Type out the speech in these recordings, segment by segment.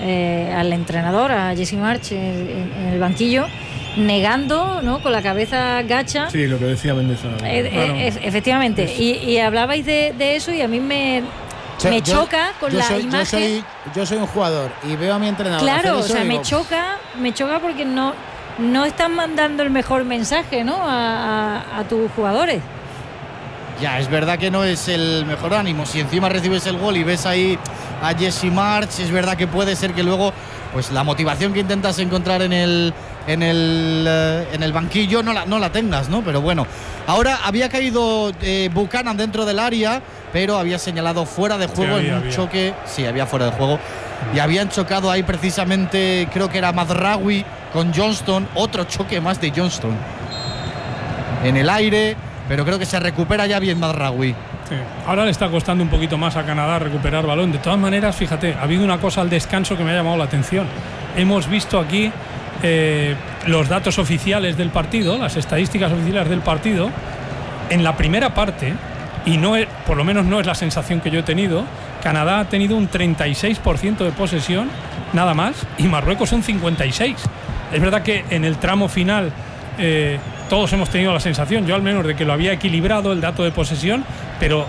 al entrenador, a Jesse Marsch, en el banquillo, negando, ¿no?, con la cabeza gacha. Sí, lo que decía Mendoza. Efectivamente. Sí. Y hablabais de eso, y a mí me choca con la imagen. Yo soy un jugador y veo a mi entrenador. Claro, hacer eso, me choca porque no están mandando el mejor mensaje, ¿no?, a tus jugadores. Ya, es verdad que no es el mejor ánimo. Si encima recibes el gol y ves ahí a Jesse Marsch, es verdad que puede ser que luego, pues la motivación que intentas encontrar en el banquillo no la tengas, ¿no? Pero bueno, ahora había caído Buchanan dentro del área, pero había señalado fuera de juego en un choque. Sí, había fuera de juego. Y habían chocado ahí precisamente, creo que era Mazraoui con Johnston. Otro choque más de Johnston en el aire. Pero creo que se recupera ya bien Mazraoui. Sí. Ahora le está costando un poquito más a Canadá recuperar balón. De todas maneras, fíjate, ha habido una cosa al descanso que me ha llamado la atención. Hemos visto aquí los datos oficiales del partido, las estadísticas oficiales del partido. En la primera parte, y por lo menos no es la sensación que yo he tenido, Canadá ha tenido un 36% de posesión, nada más, y Marruecos un 56%. Es verdad que en el tramo final todos hemos tenido la sensación, yo al menos, de que lo había equilibrado el dato de posesión, pero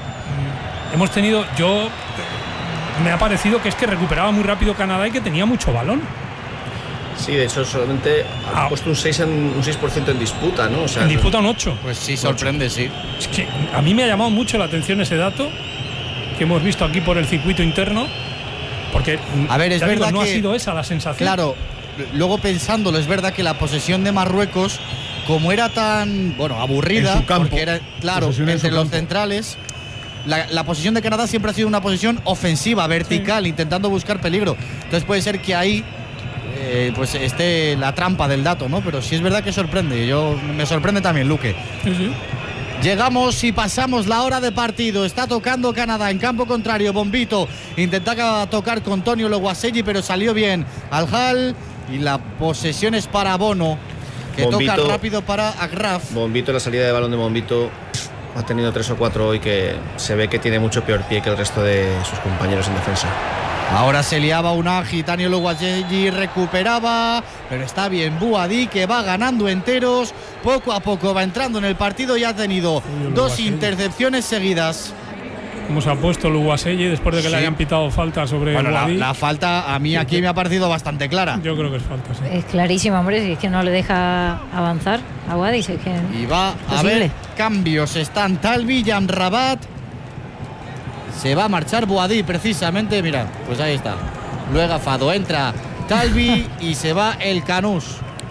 me ha parecido que es que recuperaba muy rápido Canadá y que tenía mucho balón. Sí, de hecho solamente ha puesto un 6% en disputa, ¿no? O sea, en disputa un 8. Pues sí, sorprende, sí. Es que a mí me ha llamado mucho la atención ese dato que hemos visto aquí por el circuito interno, porque a ver, es verdad no que ha sido esa la sensación. Claro, luego pensándolo, es verdad que la posesión de Marruecos, como era tan aburrida, en su campo, porque era, claro, entre los centrales, la posesión de Canadá siempre ha sido una posesión ofensiva, vertical, sí, intentando buscar peligro. Entonces puede ser que ahí pues esté la trampa del dato, ¿no? Pero sí es verdad que sorprende. Me sorprende también, Luque. Sí. Llegamos y pasamos la hora de partido. Está tocando Canadá en campo contrario. Bombito intentaba tocar con Tonio Loguaselli, pero salió bien Al-Hal, y la posesión es para Bono, que Bombito, toca rápido para Agraf. Bombito, la salida de balón de Bombito ha tenido 3 o 4 hoy, que se ve que tiene mucho peor pie que el resto de sus compañeros en defensa. Ahora se liaba Unagi, Tonio Loguaselli recuperaba, pero está bien Bouhaddi, que va ganando enteros, poco a poco va entrando en el partido y ha tenido 2 intercepciones seguidas. ¿Cómo se ha puesto Loguaselli después de que le hayan pitado falta sobre Bouhaddi? La falta a mí aquí me ha parecido bastante clara. Yo creo que es falta, sí. Es clarísima, hombre, si es que no le deja avanzar a Bouhaddi. Si es que y va a haber cambios, están Talbi y Amrabat. Se va a marchar Bouhaddi precisamente, mira, pues ahí está. Lo he gafado, entra Talbi y se va el Canús.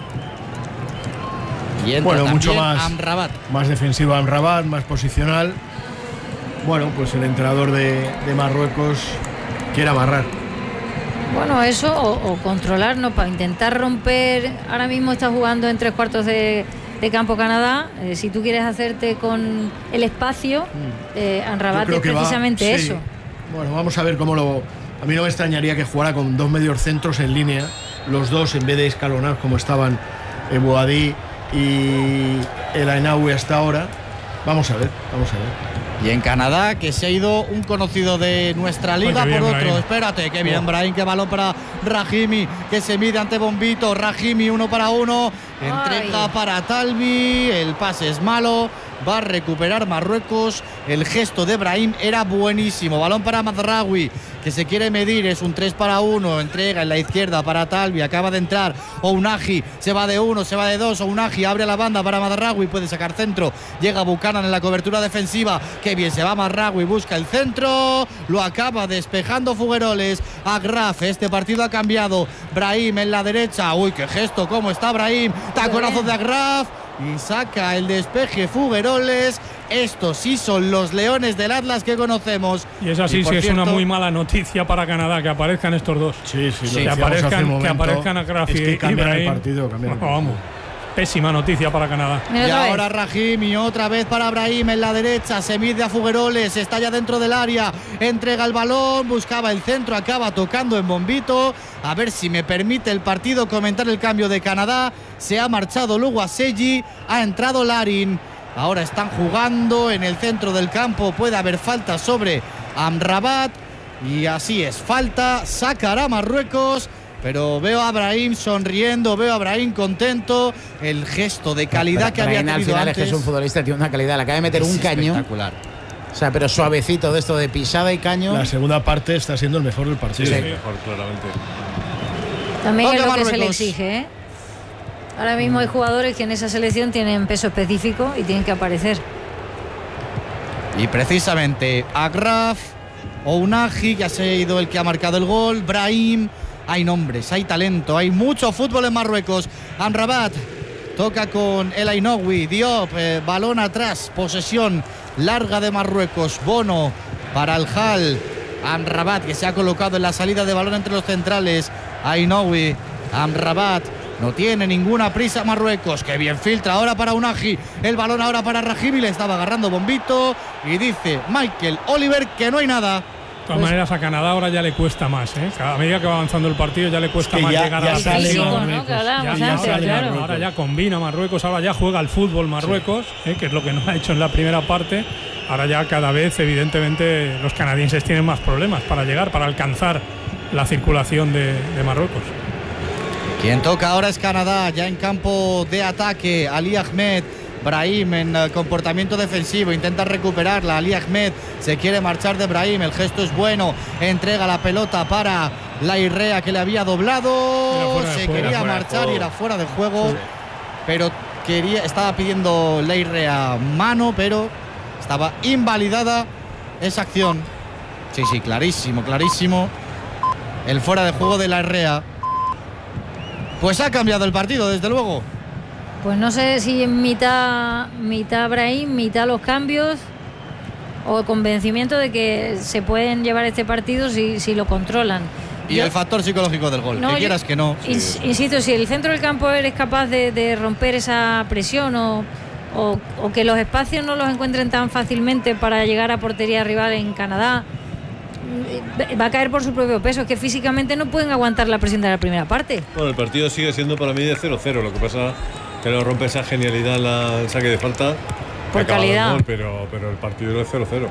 Y entra mucho más Amrabat. Más defensivo Amrabat, más posicional. Bueno, pues el entrenador de Marruecos quiere amarrar. Bueno, eso o controlar, ¿no? Para intentar romper. Ahora mismo está jugando en 3/4 de campo Canadá. Si tú quieres hacerte con el espacio, Amrabat es precisamente eso. Bueno, vamos a ver cómo lo. A mí no me extrañaría que jugara con 2 mediocentros en línea, los dos, en vez de escalonar como estaban Bouhaddi y el Ainaoui hasta ahora. Vamos a ver. Y en Canadá, que se ha ido un conocido de nuestra liga por otro. Brahim. Espérate, qué bien Brahim, qué balón para Rahimi, que se mide ante Bombito. Rahimi 1 para 1, entrega para Talbi, el pase es malo, va a recuperar Marruecos. El gesto de Brahim era buenísimo. Balón para Mazraoui, que se quiere medir, es un 3 para 1, entrega en la izquierda para Talbi, acaba de entrar Ounahi, se va de 1, se va de 2, Ounahi abre la banda para Mazraoui, puede sacar centro, llega Buchanan en la cobertura defensiva, qué bien se va Mazraoui, busca el centro, lo acaba despejando Fugueroles. Agraf, este partido ha cambiado. Brahim en la derecha, uy, qué gesto, cómo está Brahim, taconazo de Agraf y saca el despeje Fugueroles. Estos sí son los leones del Atlas que conocemos. Y es así, sí, es una muy mala noticia para Canadá que aparezcan estos dos. Sí, que aparezcan Agraf y Brahim. El partido, vamos. Pésima noticia para Canadá. Y ahora Rahimi, otra vez para Brahim en la derecha, se mide a Fugueroles, está ya dentro del área, entrega el balón, buscaba el centro, acaba tocando en Bombito. A ver si me permite el partido comentar el cambio de Canadá. Se ha marchado Loguaselli, ha entrado Larin. Ahora están jugando en el centro del campo, puede haber falta sobre Amrabat. Y así es, falta, sacará Marruecos. Pero veo a Brahim sonriendo, veo a Brahim contento, el gesto de calidad que había tenido al final antes. Es que es un futbolista, tiene una calidad, le acaba de meter un caño. Espectacular. O sea, pero suavecito de esto de pisada y caño. La segunda parte está siendo el mejor del partido. Sí, mejor, claramente. También Toca es lo que se Marruecos. le exige, ¿eh? Ahora mismo hay jugadores que en esa selección tienen peso específico y tienen que aparecer. Y precisamente Agraf, Ounahi, que ha sido el que ha marcado el gol, Brahim. Hay nombres, hay talento, hay mucho fútbol en Marruecos. Amrabat toca con El Ainoui, Diop, balón atrás, posesión larga de Marruecos. Bono para el Hal. Amrabat, que se ha colocado en la salida de balón entre los centrales. Ainoui, Amrabat. No tiene ninguna prisa Marruecos. Que bien filtra ahora para Ounahi. El balón ahora para Rahimi. Le estaba agarrando Bombito. Y dice Michael Oliver que no hay nada. De todas maneras, a Canadá ahora ya le cuesta más, ¿eh? A medida que va avanzando el partido ya le cuesta Es que más ya- llegar ya a la sale selección. Marruecos. Que hablábamos Ya antes, sale claro. Marruecos. Ahora ya combina Marruecos, ahora ya juega al fútbol Marruecos, que es lo que no ha hecho en la primera parte. Ahora ya cada vez, evidentemente, los canadienses tienen más problemas para llegar, para alcanzar la circulación de Marruecos. Quien toca ahora es Canadá, ya en campo de ataque. Ali Ahmed, Brahim en comportamiento defensivo, intenta recuperarla. Ali Ahmed se quiere marchar de Brahim, el gesto es bueno. Entrega la pelota para Lairrea, que le había doblado. Era fuera de Se juego. quería Era fuera de marchar juego. y era fuera de juego. Pero estaba pidiendo Lairrea mano, pero estaba invalidada esa acción. Sí, clarísimo, clarísimo. El fuera de juego de Lairrea. Pues ha cambiado el partido, desde luego. Pues no sé si en mitad Brahim, mitad los cambios o el convencimiento de que se pueden llevar este partido si lo controlan. Y el factor psicológico del gol, No, que yo- quieras que no. Insisto, si el centro del campo eres capaz de romper esa presión o que los espacios no los encuentren tan fácilmente para llegar a portería rival en Canadá, va a caer por su propio peso. Es que físicamente no pueden aguantar la presión de la primera parte. Bueno, el partido sigue siendo para mí de 0-0. Lo que pasa que lo rompe esa genialidad en el saque de falta. Por Acaba el calidad. gol, pero el partido es 0-0.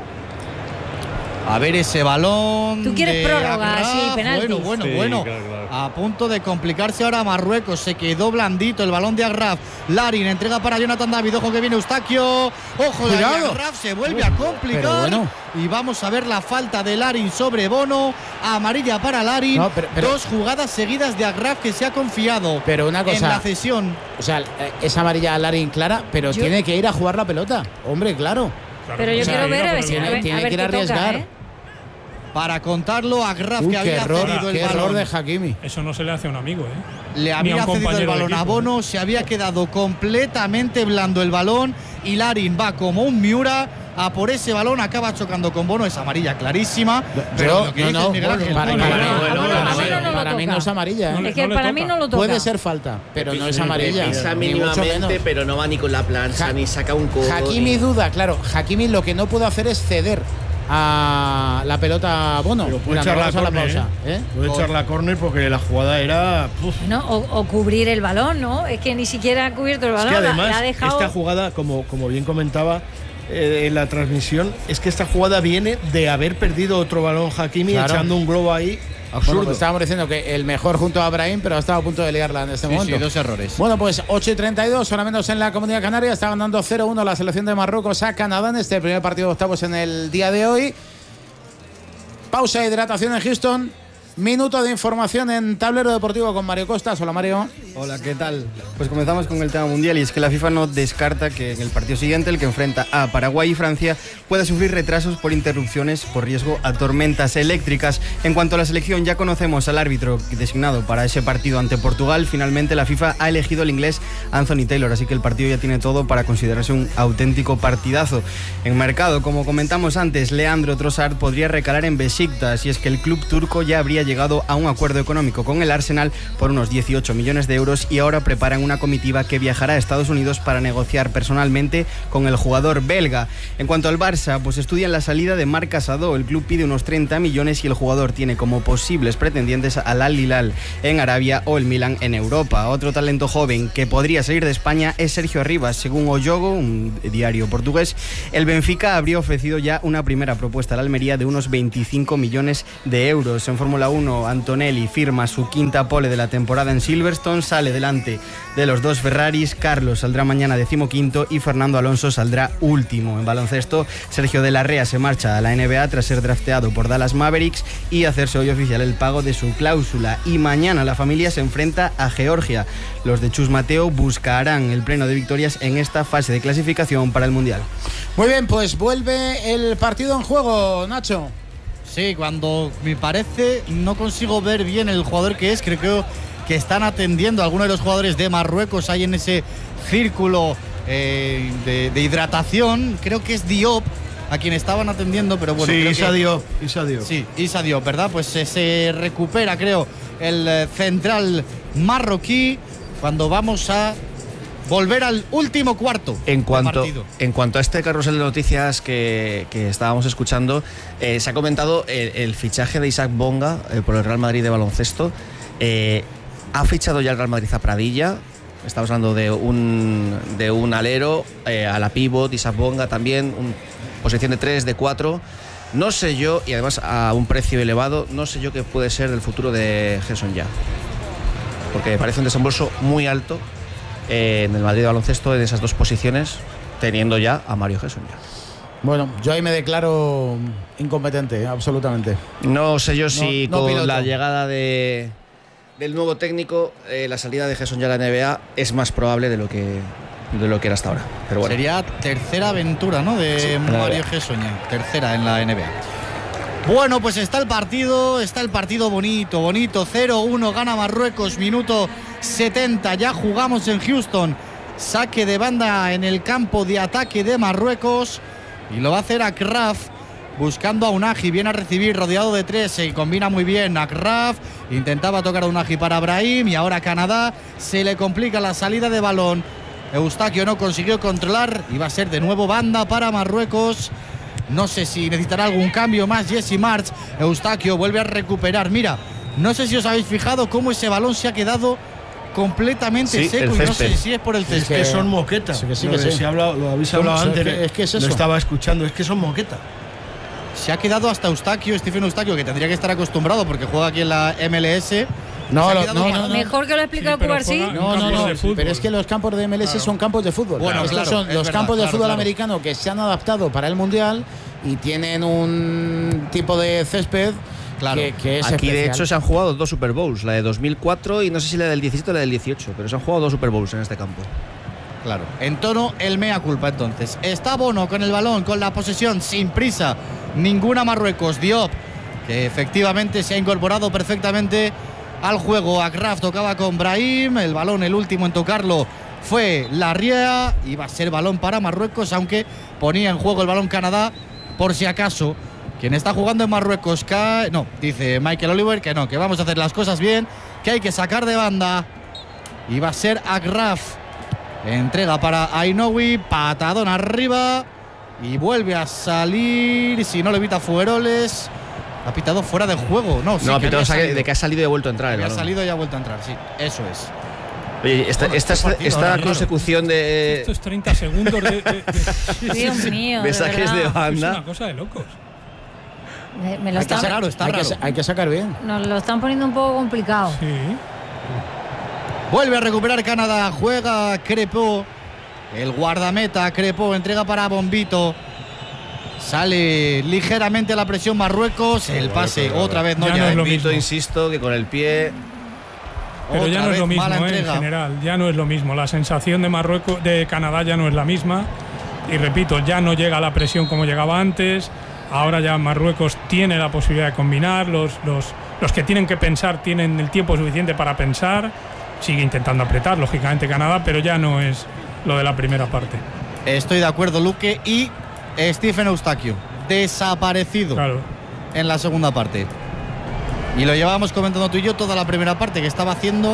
A ver ese balón. Tú quieres de prórroga, Agraf. sí, penaltis. Bueno. Sí, claro. A punto de complicarse ahora Marruecos. Se quedó blandito el balón de Agraf. Larin entrega para Jonathan David. Ojo que viene Eustaquio. Ojo de ahí, Cuidado. Agraf se vuelve a complicar. Pero bueno. Y vamos a ver la falta de Larin sobre Bono. Amarilla para Larin. No, pero- Dos jugadas seguidas de Agraf que se ha confiado. Pero una cosa- en la cesión. O sea, es amarilla a Larin clara, pero Yo- tiene que ir a jugar la pelota. Hombre, claro. Claro, Pero yo o sea, quiero iba ver a por ver el si gol. tiene a ver que ir qué a arriesgar. toca, ¿eh? Para contarlo, Agraf que Qué había error, cedido el qué balón. error de Hakimi. Eso no se le hace a un amigo, ¿eh? Le Ni a había un cedido el compañero de balón a equipo. Bono, se había quedado completamente blando el balón y Larin va como un Miura a por ese balón, acaba chocando con Bono, es amarilla clarísima. Pero lo que dices, Miguel Ángel, para no, mí no, no, no, para no, mí no, no, no lo para mí toca. no es amarilla. No le- Es que para mí no lo toca. Puede ser falta, pero no es amarilla. Pisa ni mucho menos. mínimamente, pero no va ni con la plancha, Ja- ni saca un codo. Hakimi ni- duda, claro. Hakimi lo que no puede hacer es ceder a la pelota a Bono. Pero puede Mira, echar la vamos a la córner, pausa. ¿eh? Puede echar la córner porque la jugada era. No, o cubrir el balón, ¿no? Es que ni siquiera ha cubierto el Es balón. que la además, ha dejado. esta jugada, como bien comentaba en la transmisión, es que esta jugada viene de haber perdido otro balón Hakimi, Claro. echando un globo ahí. Bueno, Absurdo. pues estábamos diciendo que el mejor junto a Brahim, pero ha estado a punto de liarla en este momento. Sí, dos errores. Bueno, pues 8:32, hora menos en la Comunidad Canaria. Está ganando 0-1 la selección de Marruecos a Canadá en este primer partido de octavos en el día de hoy. Pausa de hidratación en Houston. Minuto de información en Tablero Deportivo con Mario Costas. Hola, Mario. Hola, ¿qué tal? Pues comenzamos con el tema mundial y es que la FIFA no descarta que en el partido siguiente, el que enfrenta a Paraguay y Francia, pueda sufrir retrasos por interrupciones por riesgo a tormentas eléctricas. En cuanto a la selección, ya conocemos al árbitro designado para ese partido ante Portugal. Finalmente la FIFA ha elegido el inglés Anthony Taylor, así que el partido ya tiene todo para considerarse un auténtico partidazo. En mercado, como comentamos antes, Leandro Trossard podría recalar en Besiktas y es que el club turco ya habría llegado a un acuerdo económico con el Arsenal por unos 18 millones de euros euros y ahora preparan una comitiva que viajará a Estados Unidos para negociar personalmente con el jugador belga. En cuanto al Barça, pues estudian la salida de Marc Casado. El club pide unos 30 millones y el jugador tiene como posibles pretendientes al Al Hilal en Arabia o el Milan en Europa. Otro talento joven que podría salir de España es Sergio Arribas. Según O Jogo, un diario portugués, el Benfica habría ofrecido ya una primera propuesta al Almería de unos 25 millones de euros. En Fórmula 1, Antonelli firma su quinta pole de la temporada en Silverstone, sale delante de los dos Ferraris. Carlos saldrá mañana 15º y Fernando Alonso saldrá último. En baloncesto, Sergio de la Rea se marcha a la NBA tras ser drafteado por Dallas Mavericks y hacerse hoy oficial el pago de su cláusula. Y mañana la familia se enfrenta a Georgia. Los de Chus Mateo buscarán el pleno de victorias en esta fase de clasificación para el Mundial. Muy bien, pues vuelve el partido en juego, Nacho. Sí, cuando me parece no consigo ver bien el jugador que es, creo que están atendiendo a algunos de los jugadores de Marruecos ahí en ese círculo de hidratación. Creo que es Diop a quien estaban atendiendo, pero bueno. Sí, Issa Diop. Sí, Issa Diop, ¿verdad? Pues se recupera, creo, el central marroquí cuando vamos a volver al último cuarto. En cuanto a este carrusel de noticias que estábamos escuchando, se ha comentado el fichaje de Isaac Bonga por el Real Madrid de baloncesto. Ha fichado ya el Real Madrid a Pradilla. Estamos hablando de un alero, a la pívot, Isaac Bonga también, posición de 3, de 4. No sé yo, y además a un precio elevado, no sé yo qué puede ser el futuro de Gerson ya. Porque me parece un desembolso muy alto en el Madrid de baloncesto en esas dos posiciones, teniendo ya a Mario Gerson ya. Bueno, yo ahí me declaro incompetente, absolutamente. No sé yo si no con piloto. la llegada del nuevo técnico, la salida de Gerson ya a la NBA es más probable de lo que era hasta ahora. Pero bueno. Sería tercera aventura, ¿no? De Mario Gerson ya, tercera en la NBA. Bueno, pues está el partido bonito, 0-1, gana Marruecos, minuto 70, ya jugamos en Houston, saque de banda en el campo de ataque de Marruecos y lo va a hacer Akraf, buscando a Unagi, viene a recibir, rodeado de 3, se combina muy bien Akraf, intentaba tocar a Unagi para Brahim y ahora Canadá, se le complica la salida de balón, Eustaquio no consiguió controlar y va a ser de nuevo banda para Marruecos. No sé si necesitará algún cambio más Jesse March. Eustaquio vuelve a recuperar. Mira, no sé si os habéis fijado cómo ese balón se ha quedado completamente seco y no sé si es por el césped. Es que son moquetas. Sí. Lo habéis hablado antes. Es que es eso. Lo estaba escuchando. Es que son moquetas. Se ha quedado hasta Eustaquio, Stephen Eustaquio, que tendría que estar acostumbrado porque juega aquí en la MLS. No. Mejor que lo explique el Cubarsí. No. Pero es que los campos de MLS son campos de fútbol. Bueno, estos son los campos de fútbol americano que se han adaptado para el Mundial y tienen un tipo de césped que es aquí especial. de hecho se han jugado 2 Super Bowls, la de 2004 y no sé si la del 17 o la del 18, pero se han jugado 2 Super Bowls en este campo. Claro, en tono el mea culpa entonces. Está Bono con el balón, con la posesión, sin prisa, ninguna Marruecos. Diop, que efectivamente se ha incorporado perfectamente al juego. Akraf tocaba con Brahim, el balón, el último en tocarlo fue Larriea, iba a ser balón para Marruecos, aunque ponía en juego el balón Canadá por si acaso. Quien está jugando en Marruecos cae, no, dice Michael Oliver que no, que vamos a hacer las cosas bien, que hay que sacar de banda. Iba a ser Akraf, entrega para Ainoui, patadón arriba y vuelve a salir, si no le evita Fueroles. Ha pitado fuera de juego. No, ha pitado de que ha salido y ha vuelto a entrar. Ha salido y ha vuelto a entrar, sí. Eso es. Oye, esta consecución de... Estos 30 segundos de Dios mío, de saques de banda. Es una cosa de locos. Me lo están, hay que sacar bien. Nos lo están poniendo un poco complicado. Sí. Vuelve a recuperar Canadá. Juega Crepeau. El guardameta Crepeau entrega para Bombito. Sale ligeramente a la presión Marruecos. El pase otra vez no, ya no es lo mismo. mismo. Insisto que con el pie. Pero ya no es lo mismo, en entrega. general. Ya no es lo mismo. La sensación de Marruecos, de Canadá ya no es la misma. Y repito, ya no llega la presión como llegaba antes. Ahora ya Marruecos tiene la posibilidad de combinar. Los que tienen que pensar tienen el tiempo suficiente para pensar. Sigue intentando apretar, lógicamente, Canadá, pero ya no es lo de la primera parte. Estoy de acuerdo, Luque. Y Stephen Eustaquio, desaparecido en la segunda parte. Y lo llevábamos comentando tú y yo toda la primera parte, que estaba haciendo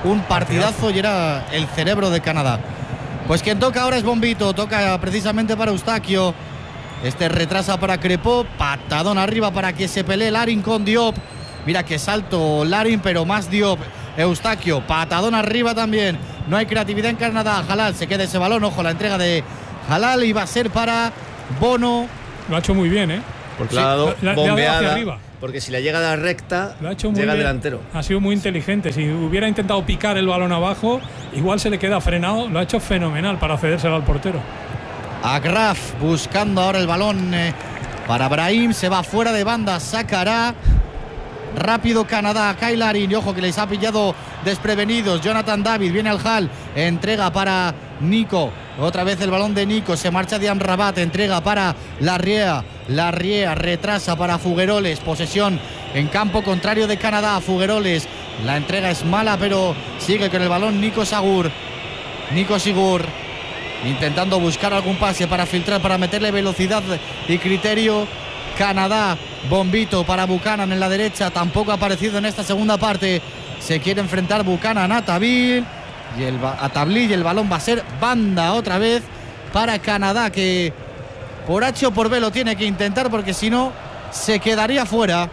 un partidazo y era el cerebro de Canadá. Pues quien toca ahora es Bombito, toca precisamente para Eustaquio. Este retrasa para Crepó, patadón arriba para que se pelee Larin con Diop. Mira que salto Larin, pero más Diop. Eustaquio, patadón arriba también. No hay creatividad en Canadá. Halal se queda ese balón, ojo, la entrega de Halal iba a ser para Bono. Lo ha hecho muy bien, ¿eh? Porque le ha dado bombeada, hacia arriba. porque si le llega a la recta, Lo ha hecho muy llega al bien. delantero. Ha sido muy inteligente. Si hubiera intentado picar el balón abajo, igual se le queda frenado. Lo ha hecho fenomenal para cedérselo al portero. Agraf buscando ahora el balón para Brahim. Se va fuera de banda, sacará. Rápido Canadá, Kyle Larin, y ojo que les ha pillado desprevenidos. Jonathan David, viene al Hall, entrega para Nico. Otra vez el balón de Nico, se marcha de Amrabat, entrega para Larriea. Larriea retrasa para Fugueroles, posesión en campo contrario de Canadá. Fugueroles, la entrega es mala, pero sigue con el balón Nico Sigur. Nico Sigur intentando buscar algún pase para filtrar, para meterle velocidad y criterio. Canadá, Bombito para Buchanan en la derecha, tampoco ha aparecido en esta segunda parte. Se quiere enfrentar Buchanan a Tablí y el balón va a ser banda otra vez para Canadá, que por H o por B lo tiene que intentar, porque si no se quedaría fuera.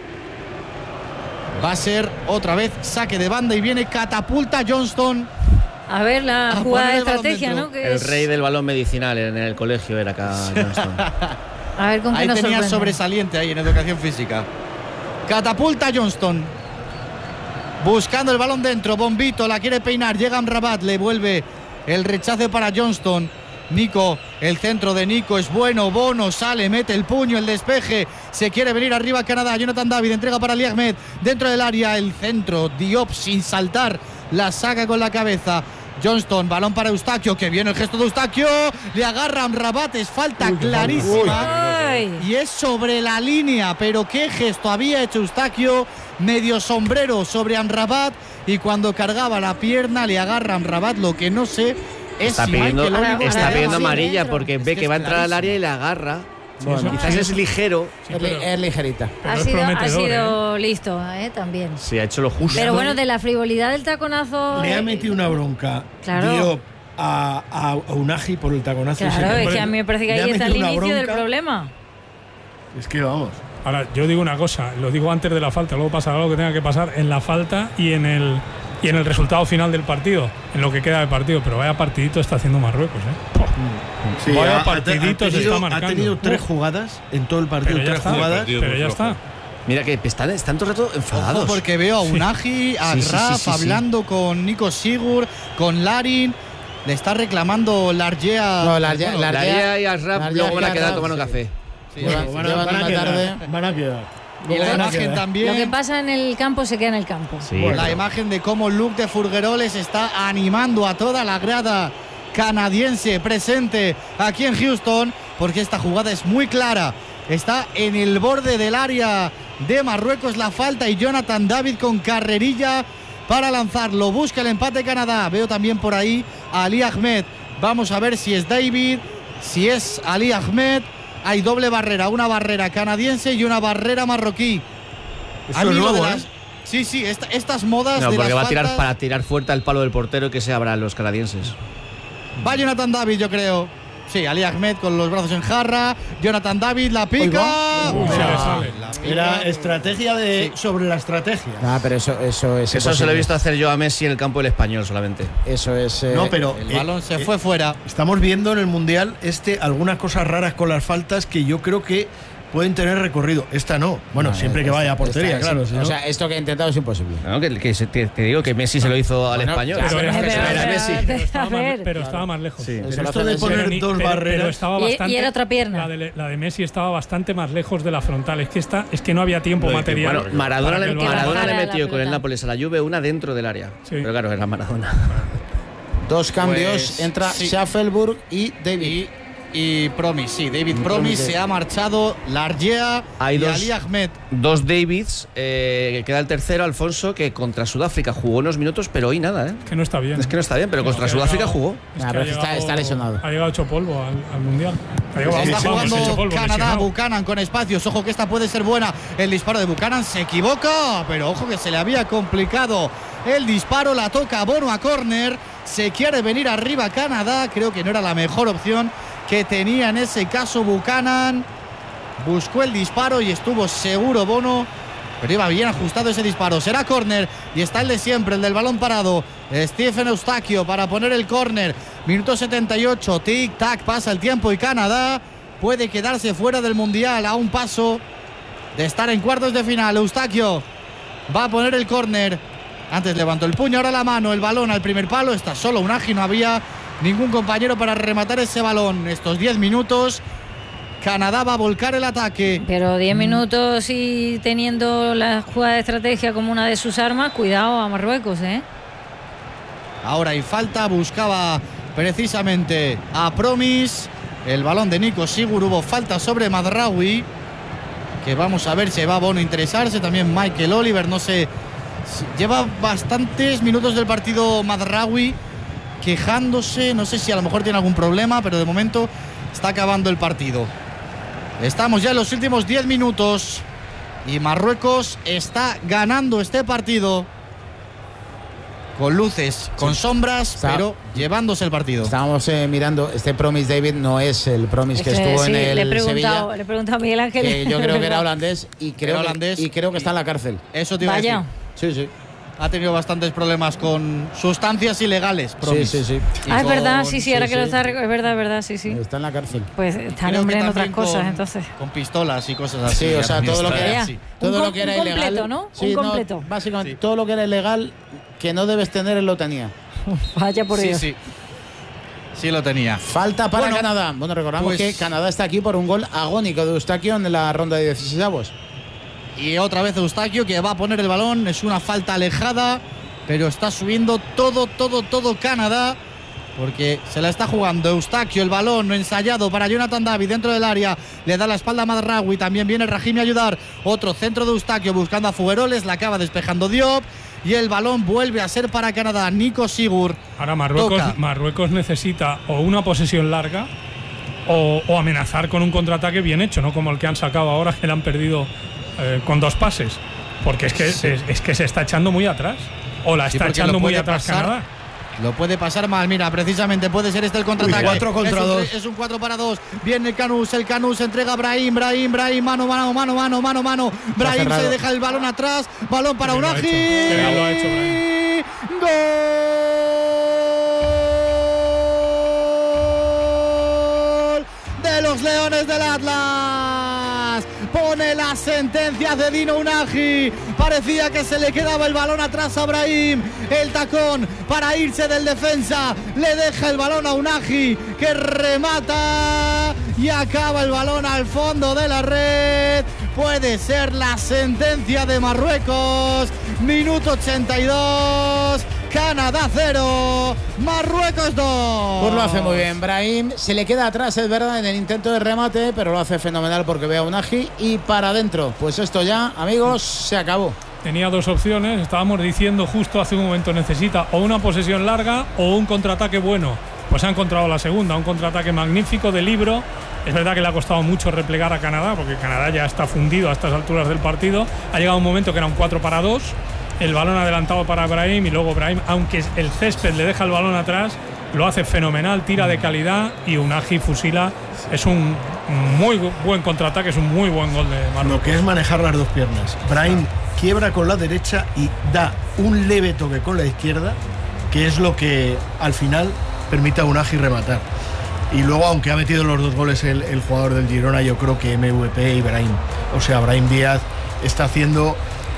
Va a ser otra vez saque de banda y viene catapulta Johnston. A ver la jugada de estrategia, dentro. ¿no? Que El es... rey del balón medicinal en el colegio era acá Johnston. A ver con qué Ahí nos tenía sorprende. sobresaliente ahí en educación física. Catapulta Johnston. Buscando el balón dentro. Bombito la quiere peinar. Llega Amrabat. Le vuelve el rechace para Johnston. Nico, el centro de Nico es bueno. Bono sale, mete el puño, el despeje. Se quiere venir arriba Canadá. Jonathan David entrega para Ali Ahmed. Dentro del área el centro. Diop sin saltar. La saca con la cabeza. Johnston, balón para Eustaquio, que viene el gesto de Eustaquio, le agarra Amrabat, es falta clarísima. Y es sobre la línea, pero qué gesto había hecho Eustaquio, medio sombrero sobre Amrabat, y cuando cargaba la pierna le agarra Amrabat, lo que no sé es Está si pidiendo, Michael Oliver está le pidiendo da- amarilla porque ve que va a entrar al área y le agarra. Bueno, quizás es ligero. Es ligerita. Ha es sido, prometedor, listo, también. Sí, ha hecho lo justo. Pero bueno, de la frivolidad del taconazo. Le ha metido una bronca. Claro. Diop a Unagi por el taconazo. Claro, ese. es que a mí me parece que Le ha ahí está el metido una inicio del bronca. problema. Es que vamos. Ahora, yo digo una cosa, lo digo antes de la falta, luego pasará lo que tenga que pasar en la falta y en el resultado final del partido, en lo que queda del partido. Pero vaya partidito está haciendo Marruecos, ¿eh? Sí, Vaya partidito se está ha marcando. tenido 3 jugadas en todo el partido, Pero ya 3 está, jugadas. pero ya está. Mira que están todo el rato enfadados. Ojo, porque veo a Unagi, a Sí, sí, Graf sí, sí, sí. hablando con Nico Sigur, con Larin. Le está reclamando Largea. No, Largea- Bueno, Daría y Asraf Largea luego van a y quedar Asraf, tomando sí. café. sí, Llevan- sí. Van llevan a una quedar, tarde. van a quedar. Y la imagen Lo que también. pasa en el campo se queda en el campo. Sí, La pero- imagen de cómo Luke de Furgueroles está animando a toda la grada canadiense presente aquí en Houston, porque esta jugada es muy clara. Está en el borde del área de Marruecos la falta y Jonathan David con carrerilla para lanzarlo. Busca el empate Canadá. Veo también por ahí a Ali Ahmed. Vamos a ver si es David, si es Ali Ahmed. Hay doble barrera, una barrera canadiense y una barrera marroquí. Eso A mí es lo nuevo, de las- Sí, sí, estas modas No, de porque las va a tirar faltas- para tirar fuerte al palo del portero que se abran los canadienses. Va Jonathan David, yo creo. Sí, Ali Ahmed con los brazos en jarra. Jonathan David la pica. Uy, se le sale. La pica. Era estrategia sobre la estrategia. Ah, pero eso es. Eso se lo he imposible. visto hacer yo a Messi en el campo del Español solamente. Eso es. No, pero El balón se fue fuera. estamos viendo en el Mundial algunas cosas raras con las faltas que yo creo que pueden tener recorrido. Esta no. Bueno, No, siempre que esta- vaya a portería, esta es- claro. si no- O sea, esto que he intentado es imposible. No, te digo que Messi se lo hizo al Bueno, Español. ya, Pero pero- era- pero- era pero- Messi. pero- Estaba a más- ver. pero estaba más lejos. Sí. Pero Eso lo esto hacen de en poner Pero ni- dos pero- barreras. pero estaba Y- y bastante, era otra pierna. La de Messi estaba bastante más lejos de la frontal. Es que no había tiempo Lo de que, material. Bueno, Maradona, para le, que lo Maradona bajara le la metió con el pelota. Nápoles a la Juve una dentro del área. Sí. Pero claro, era Maradona. Dos cambios. Pues, Entra sí. Schaffelburg y David. Y Promis, sí, David Promis Promis, se ha marchado. Largea Hay y dos- Ali Ahmed. Dos Davids, que queda el tercero, Alfonso, que contra Sudáfrica jugó unos minutos, pero hoy nada, ¿eh? Que no está bien. Es que no está bien, pero No, contra que ha Sudáfrica llegado- jugó. es Ah, que pero ha está llegado- lesionado. Ha llegado hecho polvo al Mundial. Ha llegado, Está vamos, hecho jugando polvo, Canadá, lesionado. Buchanan con espacios. Ojo que esta puede ser buena. El disparo de Buchanan se equivoca, pero ojo que se le había complicado el disparo, la toca Bono a córner. Se quiere venir arriba Canadá. Creo que no era la mejor opción que tenía en ese caso Buchanan. Buscó el disparo y estuvo seguro Bono, pero iba bien ajustado ese disparo. Será córner y está el de siempre, el del balón parado. Stephen Eustaquio para poner el córner. Minuto 78, tic-tac, pasa el tiempo y Canadá puede quedarse fuera del Mundial a un paso de estar en cuartos de final. Eustaquio va a poner el córner. Antes levantó el puño, ahora la mano, el balón al primer palo. Está solo Unagi, no había ningún compañero para rematar ese balón. Estos 10 minutos, Canadá va a volcar el ataque. Pero 10 minutos y teniendo la jugada de estrategia como una de sus armas, cuidado a Marruecos, ¿eh? Ahora hay falta, buscaba precisamente a Promis. El balón de Nico Sigur, hubo falta sobre Mazraoui, que vamos a ver si va Bono a interesarse. También Michael Oliver, no sé. Lleva bastantes minutos del partido Mazraoui quejándose, no sé si a lo mejor tiene algún problema, pero de momento está acabando el partido. Estamos ya en los últimos 10 minutos y Marruecos está ganando este partido con luces, con sombras, pero llevándose el partido. Estábamos mirando, este Promis David no es el Promis que estuvo en el Sevilla. Le he preguntado a Miguel Ángel. Que yo creo que era holandés y creo que está en la cárcel. Eso te iba a decir. Sí, sí. Ha tenido bastantes problemas con sustancias ilegales, Promis. Sí. Es verdad, sí, ahora que lo está... Es verdad, sí. Está en la cárcel. Pues están en otras cosas, entonces. Con pistolas y cosas así. Sí, o sea, todo lo que era, un ilegal. Completo, ¿no? Sí, un completo. No, básicamente, todo lo que era ilegal que no debes tener, él lo tenía. Vaya por Dios. Sí lo tenía. Falta para Canadá. Bueno, recordamos que Canadá está aquí por un gol agónico de Eustaquio en la ronda de 16avos. Y otra vez Eustaquio, que va a poner el balón. Es una falta alejada, pero está subiendo todo Canadá, porque se la está jugando Eustaquio. El balón ensayado para Jonathan David dentro del área. Le da la espalda a Mazraoui. También viene Rahimi a ayudar. Otro centro de Eustaquio buscando a Fugueroles. La acaba despejando Diop. Y el balón vuelve a ser para Canadá. Nico Sigur. Ahora Marruecos necesita o una posesión larga o amenazar con un contraataque bien hecho, no como el que han sacado ahora, que le han perdido con 2 pases. Porque es que se está echando muy atrás. O la está echando muy atrás Canadá. Lo puede pasar mal, mira, precisamente puede ser este el contraataque. 4 contra 2. Es un 4 para 2. Viene el Canús entrega a Brahim, mano. Brahim se deja el balón atrás, balón para Unagi. Lo ha hecho Brahim. ¡Gol de los Leones del Atlas! Pone la sentencia de Dino Unagi. Parecía que se le quedaba el balón atrás a Brahim. El tacón para irse del defensa. Le deja el balón a Unagi, que remata y acaba el balón al fondo de la red. Puede ser la sentencia de Marruecos. Minuto 82. Canadá 0, Marruecos 2. Pues lo hace muy bien Brahim. Se le queda atrás, es verdad, en el intento de remate, pero lo hace fenomenal porque ve a Unagi y para adentro. Pues esto ya, amigos, se acabó. Tenía 2 opciones, estábamos diciendo justo hace un momento, necesita o una posesión larga o un contraataque bueno. Pues ha encontrado la segunda, un contraataque magnífico de Libro. Es verdad que le ha costado mucho replegar a Canadá, porque Canadá ya está fundido a estas alturas del partido. Ha llegado un momento que era un 4 para 2. El balón adelantado para Brahim y luego Brahim, aunque el césped le deja el balón atrás, lo hace fenomenal, tira de calidad y Unagi fusila. Es un muy buen contraataque, es un muy buen gol de Marruecos. Lo que es manejar las 2 piernas. Brahim quiebra con la derecha y da un leve toque con la izquierda, que es lo que al final permite a Unagi rematar. Y luego, aunque ha metido los 2 goles el jugador del Girona, yo creo que MVP y Brahim, o sea, Brahim Díaz está haciendo...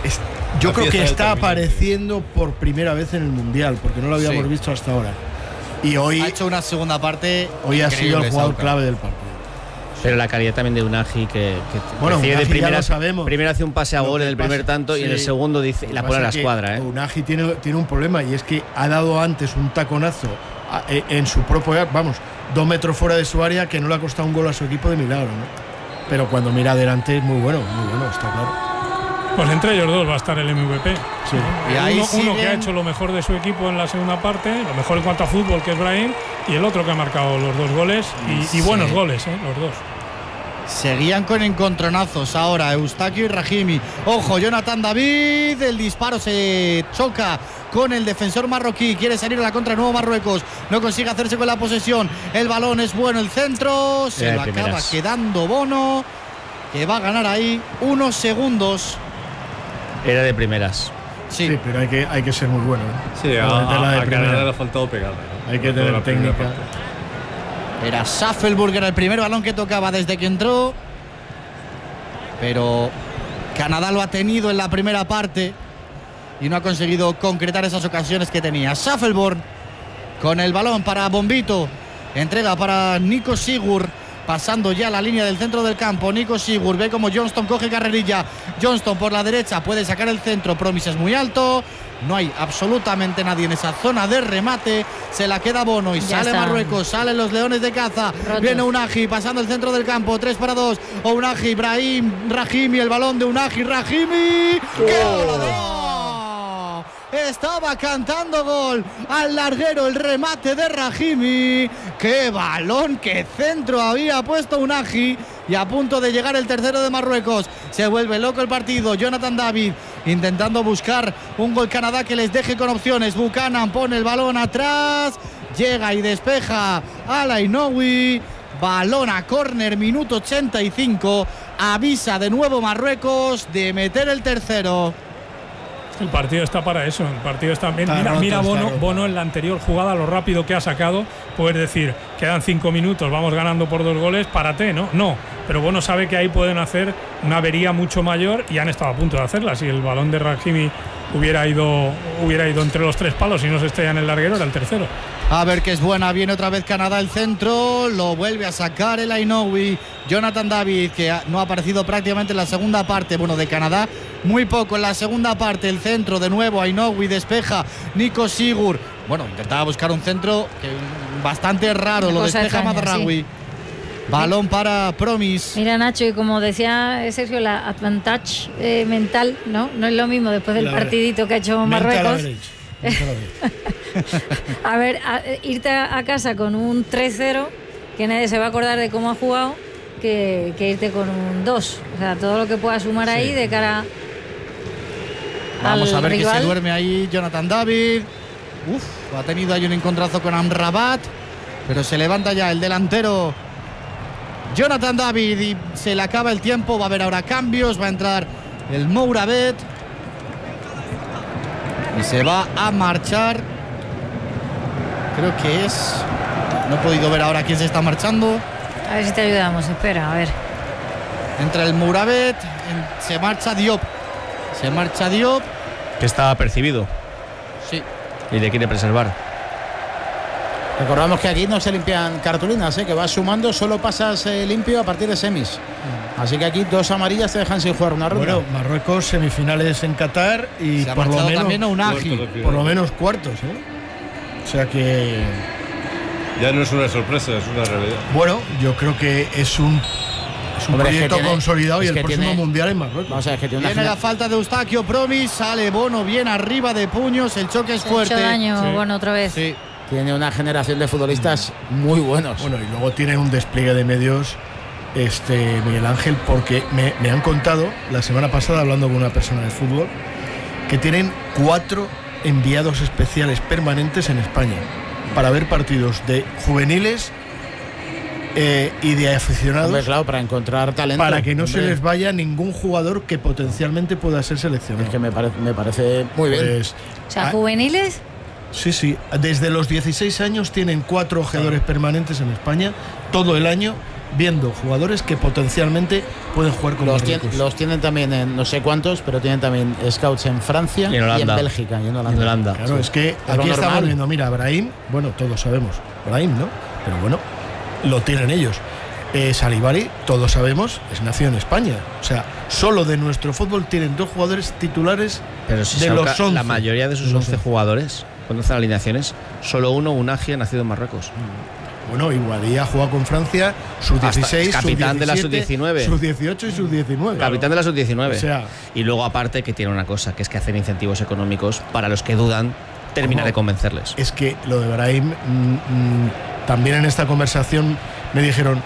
Yo creo que está apareciendo por primera vez en el Mundial, porque no lo habíamos visto hasta ahora. Y hoy ha hecho una segunda parte. Hoy ha sido el jugador clave del partido. Pero la calidad también de Unagi, que bueno, Unagi de primera, ya lo sabemos. Primero hace un pase a gol en el primer tanto y en el segundo dice, la pone a la escuadra. Unagi tiene un problema, y es que ha dado antes un taconazo en su propio, 2 metros fuera de su área, que no le ha costado un gol a su equipo de milagro, ¿no? Pero cuando mira adelante es muy bueno, está claro. Pues entre ellos 2 va a estar el MVP. Sí. Y ahí uno que ha hecho lo mejor de su equipo en la segunda parte, lo mejor en cuanto a fútbol, que es Brahim, y el otro que ha marcado los 2 goles y buenos goles, los 2. Seguían con encontronazos ahora Eustaquio y Rahimi. Ojo, Jonathan David, el disparo se choca con el defensor marroquí, quiere salir a la contra Nuevo Marruecos, no consigue hacerse con la posesión, el balón es bueno, el centro, se lo acaba quedando Bono, que va a ganar ahí unos segundos. Era de primeras. Sí, pero hay que ser muy bueno, ¿eh? Sí, a Canadá le ha faltado pegada, ¿no? Hay que tener técnica. Era Schaffelburger el primer balón que tocaba desde que entró, pero Canadá lo ha tenido en la primera parte y no ha conseguido concretar esas ocasiones que tenía. Schaffelburg con el balón para Bombito, entrega para Nico Sigur, pasando ya la línea del centro del campo. Nico Sigur ve como Johnston coge carrerilla. Johnston por la derecha puede sacar el centro. Promis es muy alto. No hay absolutamente nadie en esa zona de remate. Se la queda Bono y ya sale está. Marruecos, salen los Leones de Caza. Rotos. Viene Unagi pasando el centro del campo. 3 para 2. Unagi, Ibrahim, Rahimi. El balón de Unagi, Rahimi. ¡Qué goleador! Estaba cantando gol al larguero el remate de Rahimi. ¡Qué balón! ¡Qué centro había puesto Unagi! Y a punto de llegar el tercero de Marruecos. Se vuelve loco el partido. Jonathan David intentando buscar un gol Canadá que les deje con opciones. Buchanan pone el balón atrás. Llega y despeja a Lainoui. Balón a córner, minuto 85. Avisa de nuevo Marruecos de meter el tercero. El partido está para eso. El partido está bien. Mira Bono en la anterior jugada, lo rápido que ha sacado. Puedes decir, quedan 5 minutos, vamos ganando por 2 goles, párate, ¿no? No. Pero Bono sabe que ahí pueden hacer una avería mucho mayor y han estado a punto de hacerla. Si el balón de Rahimi hubiera ido entre los 3 palos y no se estrella en el larguero, era el tercero. A ver que es buena, viene otra vez Canadá el centro, lo vuelve a sacar el Ainoui. Jonathan David, que no ha aparecido prácticamente en la segunda parte, bueno, de Canadá, muy poco en la segunda parte, el centro de nuevo, Ainoui despeja, Nico Sigur, bueno, intentaba buscar un centro bastante raro, lo despeja Mazraoui. Sí. Balón para Promis. Mira, Nacho, y como decía Sergio, la advantage mental, ¿no? No es lo mismo después del partidito que ha hecho Marruecos. A ver, irte a casa con un 3-0, que nadie se va a acordar de cómo ha jugado, que irte con un 2. O sea, todo lo que pueda sumar ahí de cara Vamos al a ver rival. Que se duerme ahí Jonathan David. Ha tenido ahí un encontrazo con Amrabat, pero se levanta ya el delantero Jonathan David y se le acaba el tiempo. Va a haber ahora cambios, va a entrar el Mouravet y se va a marchar. Creo que es... No he podido ver ahora quién se está marchando. A ver si te ayudamos, espera, a ver. Entra el Mouravet, se marcha Diop. Que estaba percibido. Sí. Y le quiere preservar. Recordamos que aquí no se limpian cartulinas, que vas sumando, solo pasas limpio a partir de semis. Así que aquí 2 amarillas te dejan sin jugar una ronda. Bueno, Marruecos semifinales en Qatar y por lo menos también Unagi. Por lo menos cuartos, O sea que ya no es una sorpresa, es una realidad. Bueno, yo creo que es un proyecto consolidado y el próximo mundial en Marruecos. Vamos a ver, que tiene la falta de Eustaquio Promis, sale Bono bien arriba de puños, el choque es fuerte. Mucho daño, Bono otra vez. Sí. Tiene una generación de futbolistas muy buenos. Bueno, y luego tiene un despliegue de medios, Miguel Ángel, porque me han contado la semana pasada, hablando con una persona de fútbol, que tienen 4 enviados especiales permanentes en España para ver partidos de juveniles y de aficionados. Hombre, claro, para encontrar talento. Para que no se les vaya ningún jugador que potencialmente pueda ser seleccionado. Es que me parece muy bien. O sea, juveniles. Sí. Desde los 16 años tienen 4 ojeadores permanentes en España, todo el año, viendo jugadores que potencialmente pueden jugar con los tienen también en no sé cuántos, pero tienen también scouts en Francia y en Bélgica y en Holanda. Claro, es que aquí estamos viendo, mira, Brahim, bueno, todos sabemos, Brahim, ¿no? Pero bueno, lo tienen ellos. Salibari, todos sabemos, es nacido en España. O sea, solo de nuestro fútbol tienen 2 jugadores titulares. Pero si de los 11. La mayoría de sus 11 jugadores, cuando hacen alineaciones, solo uno, Unagi, ha nacido en Marruecos. Bueno, Iguadí ha jugado con Francia, sub-16, capitán sub-17, de la sub-19, sub-18 y sub-19. Capitán de la sub-19. O sea, y luego aparte que tiene una cosa, que es que hacen incentivos económicos para los que dudan, termina de convencerles. Es que lo de Brahim, también en esta conversación me dijeron,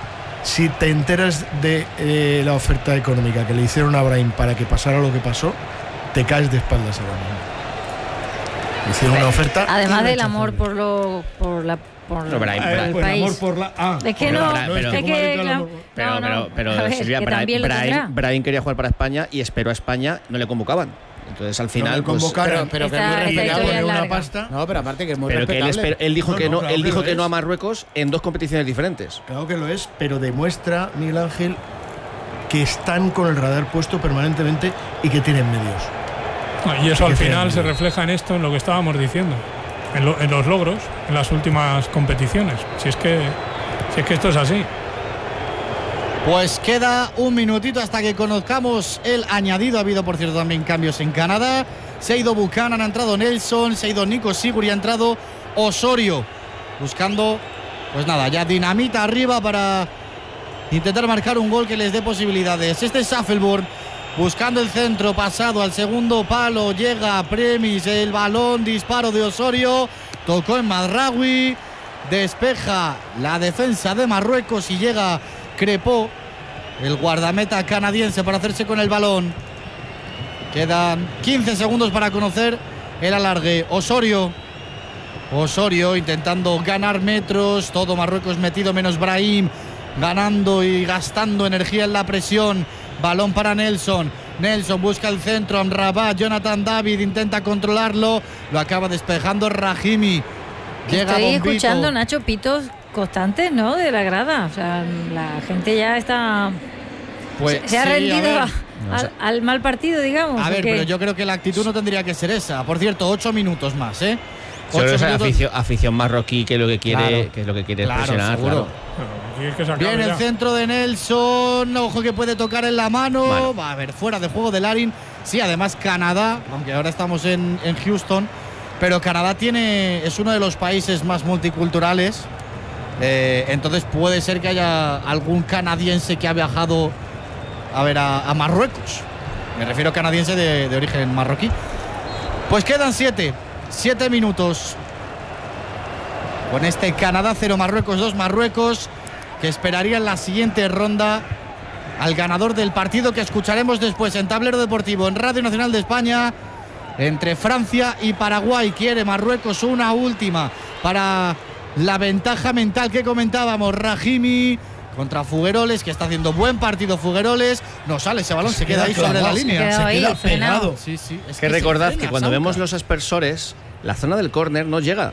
si te enteras de la oferta económica que le hicieron a Brahim para que pasara lo que pasó, te caes de espaldas ahora mismo. Hicieron una oferta. Además del amor por el país. Es que no. Pero Silvia, Brahim quería jugar para España y esperó a España, no le convocaban. Entonces al final convocaron, pero que es muy respetable una pasta. No, pero aparte que es muy pero respetable. Que él dijo que no, claro él dijo que es. no a Marruecos en 2 competiciones diferentes. Claro que lo es, pero demuestra, Miguel Ángel, que están con el radar puesto permanentemente y que tienen medios. Y eso al final se refleja en esto, en lo que estábamos diciendo, en los logros, en las últimas competiciones. Si es que esto es así. Pues queda un minutito hasta que conozcamos el añadido. Ha habido, por cierto, también cambios en Canadá. Se ha ido Buchanan, ha entrado Nelson, se ha ido Nico Sigurd y ha entrado Osorio. Buscando, pues nada, ya dinamita arriba para intentar marcar un gol que les dé posibilidades. Este es Shuffleburn buscando el centro, pasado al segundo palo. Llega Premis, el balón, disparo de Osorio. Tocó en Madraoui. Despeja la defensa de Marruecos y llega Crepó, el guardameta canadiense, para hacerse con el balón. Quedan 15 segundos para conocer el alargue. Osorio intentando ganar metros. Todo Marruecos metido menos Brahim, ganando y gastando energía en la presión. Balón para Nelson busca el centro. Amrabat, Jonathan David intenta controlarlo. Lo acaba despejando Rahimi. Llega Estoy Bombito. escuchando, Nacho, pitos constantes, ¿no? De la grada. O sea, la gente ya está. Pues se ha sí, rendido a ver. al mal partido, digamos. A ver, porque pero yo creo que la actitud no tendría que ser esa. Por cierto, 8 minutos más, ¿eh? Solo esa afición marroquí que lo que quiere, Claro. que es lo que quiere Claro, presionar. seguro. Claro. Viene el centro de Nelson. Ojo que puede tocar en la mano. Mano. Va a ver, fuera de juego de Larin. Sí, además Canadá, aunque ahora estamos en Houston, pero Canadá es uno de los países más multiculturales. Entonces puede ser que haya algún canadiense que ha viajado a ver a Marruecos. Me refiero a canadiense de origen marroquí. Pues quedan 7 minutos. Con este Canadá 0 Marruecos 2 Marruecos, que esperaría en la siguiente ronda al ganador del partido que escucharemos después en Tablero Deportivo en Radio Nacional de España entre Francia y Paraguay. Quiere Marruecos una última para la ventaja mental que comentábamos. Rahimi contra Fugueroles, que está haciendo buen partido Fugueroles. No sale ese balón, se queda ahí sobre la línea. Se queda pegado. Sí, sí. Es Que recordad se frena, que cuando Sauca. vemos los aspersores, la zona del córner no llega.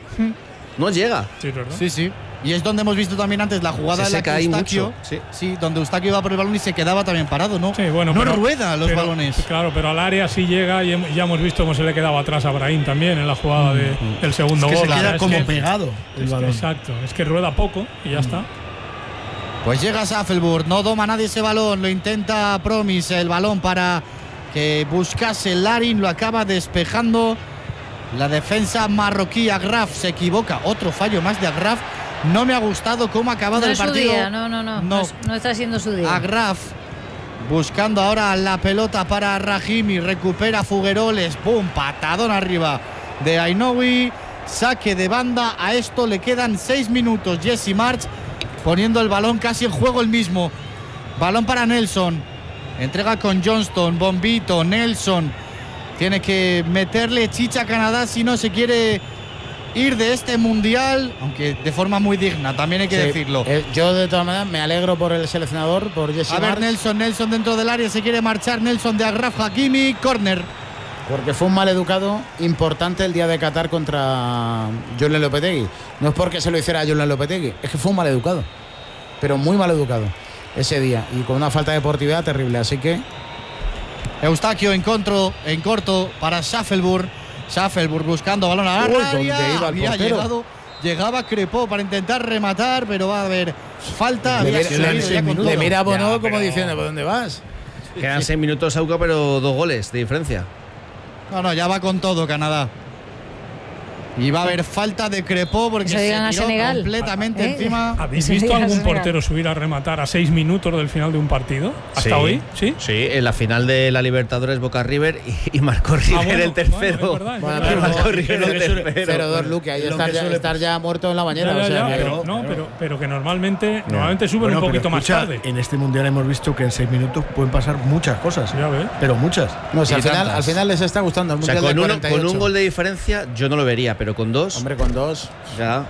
No llega. Sí, ¿verdad? Sí. Y es donde hemos visto también antes la jugada Se en la seca que ahí Eustaquio, mucho, sí. donde Eustaquio iba por el balón y se quedaba también parado, ¿no? Sí, bueno, no pero- rueda los pero- balones. Claro, pero al área sí llega y ya hemos visto cómo se le quedaba atrás a Brahim también en la jugada del segundo Es que gol. se queda Es como que- pegado el balón. Exacto, es que rueda poco y ya está. Pues llega Shuffleburn, no doma nadie ese balón, lo intenta Promis, el balón para que buscase Larin, lo acaba despejando la defensa marroquí. Agraf se equivoca, otro fallo más de Agraf. No me ha gustado cómo ha acabado no el es su partido. día, no está siendo su día. Agraf buscando ahora la pelota para Rahimi, recupera Fugueroles, ¡pum! Patadón arriba de Ainoui, saque de banda. A esto le quedan 6 minutos. Jesse March poniendo el balón casi en juego el mismo. Balón para Nelson, entrega con Johnston, Bombito, Nelson. Tiene que meterle chicha a Canadá si no se quiere ir de este mundial, aunque de forma muy digna, también hay que Sí. decirlo. Yo de todas maneras me alegro por el seleccionador, por Jesse A ver, March, Nelson dentro del área, se quiere marchar. Nelson de Agraf Hakimi, córner. porque fue un maleducado importante el día de Qatar contra Julen Lopetegui. No es porque se lo hiciera a Julen Lopetegui, es que fue un maleducado, pero muy maleducado ese día y con una falta de deportividad terrible. Así que Eustaquio en corto para Shuffleburn. Shuffleburn buscando balón a la Uy, área. ¿dónde iba el Había portero? llegaba Crepó para intentar rematar, pero va a haber falta. le Había mira, seguido ya con todo. le mira a Bono Ya, como pero- diciendo, ¿por dónde vas? Quedan 6 minutos, Sauca, pero 2 goles de diferencia. No, ya va con todo Canadá. Y va a haber falta de Crepó porque se tiró completamente encima. ¿Habéis visto algún portero subir a rematar a 6 minutos del final de un partido? ¿Hasta hoy? Sí, en la final de la Libertadores Boca River y marcó River el tercero. Marcó River el tercero. 0-2 Luque, ahí estar ya muerto en la bañera. Pero que normalmente suben un poquito más tarde. En este mundial hemos visto que en 6 minutos pueden pasar muchas cosas. Pero muchas. No, si al final les está gustando el mundial de 48. Con un gol de diferencia yo no lo vería, pero con 2. Hombre, con 2. Ya.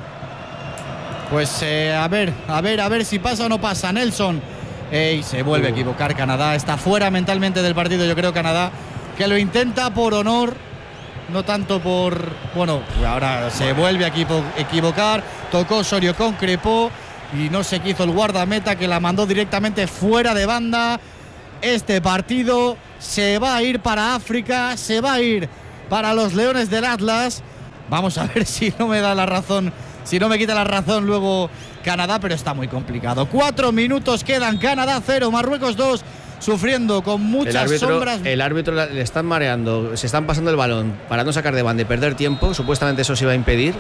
Pues a ver si pasa o no pasa. Nelson. Se vuelve a equivocar Canadá. Está fuera mentalmente del partido, yo creo, Canadá. Que lo intenta por honor. No tanto por... Bueno, ahora se vuelve a equivocar. Tocó Osorio con Crepó. Y no sé qué hizo el guardameta, que la mandó directamente fuera de banda. Este partido se va a ir para África. Se va a ir para los Leones del Atlas. Vamos a ver si no me da la razón, si no me quita la razón luego Canadá, pero está muy complicado. 4 minutos quedan, Canadá 0, Marruecos 2, sufriendo con muchas sombras. El árbitro le están mareando, se están pasando el balón para no sacar de banda y perder tiempo. Supuestamente eso se iba a impedir.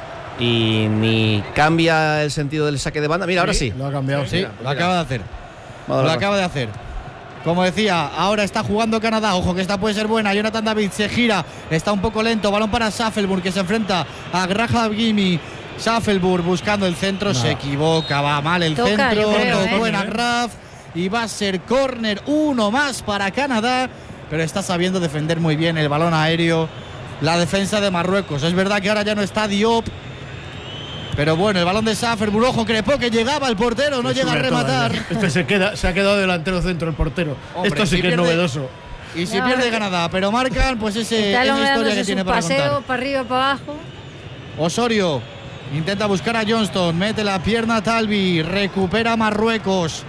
Y ni cambia el sentido del saque de banda. Mira, ahora sí. Lo ha cambiado. Sí, lo acaba de hacer. Lo acaba de hacer. Como decía, ahora está jugando Canadá. Ojo que esta puede ser buena. Jonathan David se gira. Está un poco lento. Balón para Shufflebourne, que se enfrenta a Graham. Shufflebourne buscando el centro. Se equivoca. Va mal el centro. Tocó en Agraf. Y va a ser córner. Uno más para Canadá. Pero está sabiendo defender muy bien el balón aéreo la defensa de Marruecos. Es verdad que ahora ya no está Diop. Pero bueno, el balón de Shufflebourne, ojo, Crepó, que llegaba el portero, no llega a rematar. Se ha quedado delantero centro el portero. Hombre, esto sí que es novedoso. Y si pierde Canadá, pero marcan, pues esa historia que tiene para paseo, contar. para arriba, para abajo. Osorio intenta buscar a Johnston, mete la pierna a Talbi, recupera Marruecos.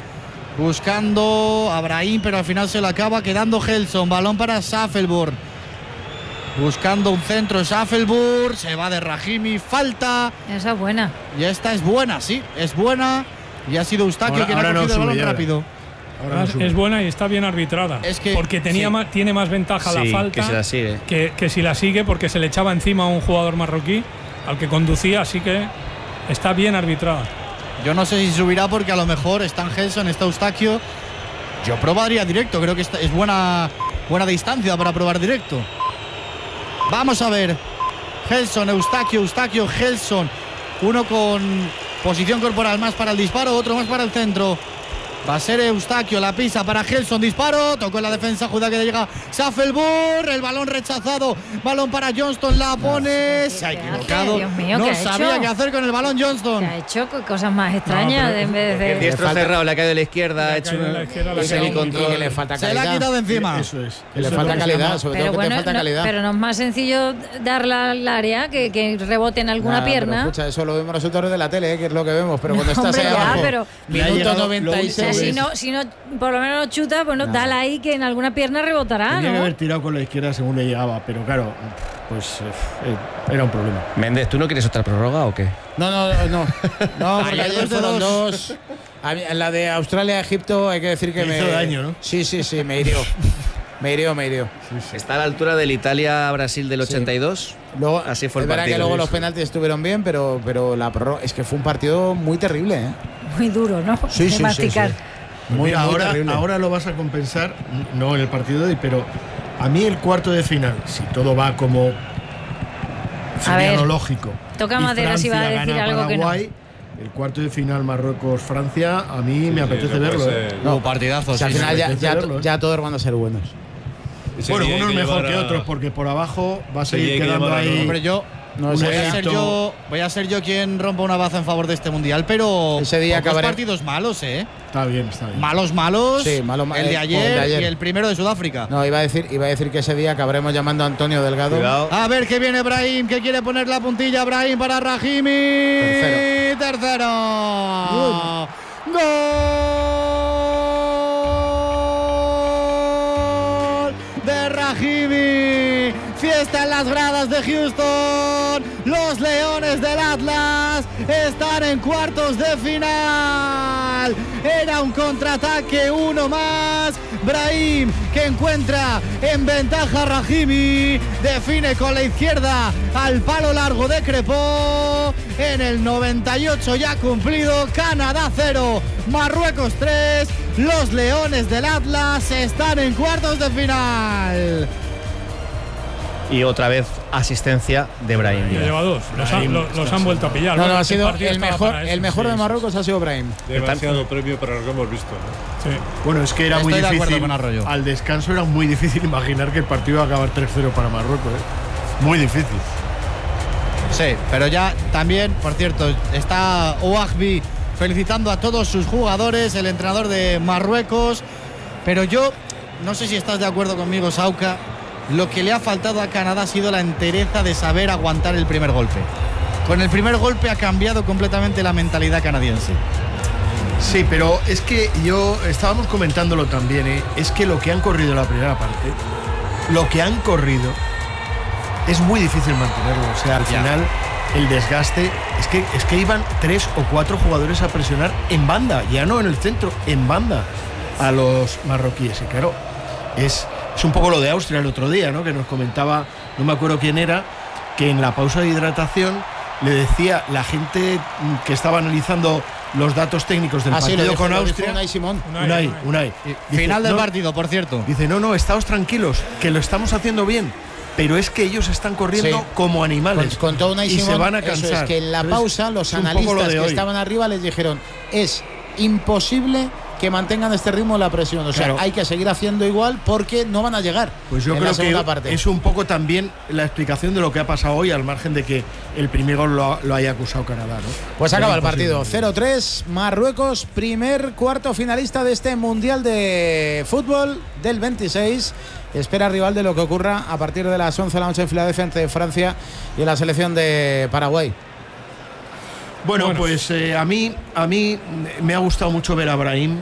Buscando a Brahim, pero al final se lo acaba quedando Gelson. Balón para Shufflebourne. Buscando un centro, Shufflebourne, se va de Rahimi, falta. Esa es buena. Y esta es buena, sí, es buena. Y ha sido Eustaquio quien ha cogido el balón rápido. Es buena y está bien arbitrada. Porque tiene más ventaja la falta que si la sigue. Que si la sigue, porque se le echaba encima a un jugador marroquí al que conducía, así que está bien arbitrada. Yo no sé si subirá porque a lo mejor está Gelson, está Eustaquio. Yo probaría directo, creo que es buena distancia para probar directo. Vamos a ver. Gelson, Eustaquio, Gelson. Uno con posición corporal más para el disparo, otro más para el centro. Va a ser Eustaquio, la pisa para Gelson, disparo. Tocó en la defensa, Judá, que le llega Shufflebourne. El balón rechazado. Balón para Johnston, la pone. Se ha equivocado. Dios mío, no sabía qué hacer con el balón Johnston. Se ha hecho cosas más extrañas en vez de. El diestro cerrado, le ha caído a la izquierda, ha hecho un semicontrol. Le falta calidad. Se le ha quitado de encima. Eso es. Le falta calidad, sobre todo que te falta calidad. Pero no es más sencillo darla al área que rebote en alguna pierna. Pero escucha, eso lo vemos nosotros de la tele, que es lo que vemos. Pero cuando estás ahí abajo, minuto 96. Si no, por lo menos no chuta, pues dala ahí que en alguna pierna rebotará. Tenía que haber tirado con la izquierda según le llegaba, pero claro, pues era un problema. Méndez, ¿tú no quieres otra prórroga o qué? No, porque ayer fueron dos. En la de Australia-Egipto hay que decir que me hizo daño, ¿no? Sí, me hirió. Me hirió. Sí. Está a la altura del Italia-Brasil del 82. Luego, así fue el partido. Es verdad que luego los penaltis estuvieron bien, pero la prórroga es que fue un partido muy terrible, ¿eh? Muy duro, ¿no? Sí. Muy ahora lo vas a compensar, no en el partido de hoy, pero a mí el cuarto de final, si todo va como sería lo lógico. Toca madera si va a decir algo Paraguay, que no. El cuarto de final Marruecos-Francia, a mí me apetece verlo. Partidazo. O sea, al final ya todos van a ser buenos. Bueno, unos mejor que otros, porque por abajo va a seguir quedando ahí. Hombre, voy a ser yo quien rompa una baza en favor de este mundial, pero ese día acabaré. Partidos malos, ¿eh? Está bien. Malos. Sí, el de ayer y el primero de Sudáfrica. No, iba a decir que ese día acabaremos llamando a Antonio Delgado. Cuidado. A ver que viene Brahim, que quiere poner la puntilla. Brahim para Rahimi. Tercero. ¡Gol! De Rahimi. Fiesta en las gradas de Houston. Los Leones del Atlas están en cuartos de final. Era un contraataque, uno más. Brahim, que encuentra en ventaja a Rahimi, define con la izquierda al palo largo de Crepó. En el 98 ya cumplido, Canadá 0, Marruecos 3. Los Leones del Atlas están en cuartos de final. Y otra vez asistencia de Brahim. Ya lleva dos. Los han vuelto a pillar. No, ha sido el mejor de Marruecos ha sido Brahim. Demasiado premio para lo que hemos visto, ¿no? Sí. Bueno, es que era muy difícil. Con Arroyo. Al descanso era muy difícil imaginar que el partido iba a acabar 3-0 para Marruecos. Muy difícil. Sí, pero ya también, por cierto, está Ouahbi felicitando a todos sus jugadores, el entrenador de Marruecos. Pero yo no sé si estás de acuerdo conmigo, Sauca. Lo que le ha faltado a Canadá ha sido la entereza de saber aguantar el primer golpe. Con el primer golpe ha cambiado completamente la mentalidad canadiense. Sí, pero es que estábamos comentándolo también, es que lo que han corrido en la primera parte, lo que han corrido, es muy difícil mantenerlo. O sea, al final, el desgaste, es que iban 3 o 4 jugadores a presionar en banda, ya no en el centro, en banda, a los marroquíes. Y claro, es un poco lo de Austria el otro día, ¿no? Que nos comentaba, no me acuerdo quién era, que en la pausa de hidratación le decía la gente que estaba analizando los datos técnicos del partido con Austria. Unai Simón. Unai. Dice, Final del partido, por cierto. Dice, no, estáos tranquilos, que lo estamos haciendo bien. Pero es que ellos están corriendo como animales. Con todo Unai Simón, se van a cansar. Eso es que en la pausa los analistas que estaban arriba les dijeron, es imposible que mantengan este ritmo de la presión. O sea, hay que seguir haciendo igual porque no van a llegar. Pues yo creo que es un poco también la explicación de lo que ha pasado hoy, al margen de que el primer gol lo haya acusado Canadá, ¿no? Pues acaba el partido 0-3, Marruecos, primer cuarto finalista de este Mundial de Fútbol del 26. Espera rival de lo que ocurra a partir de las 11 de la noche en Filadelfia entre Francia y la selección de Paraguay. Bueno, pues a mí me ha gustado mucho ver a Brahim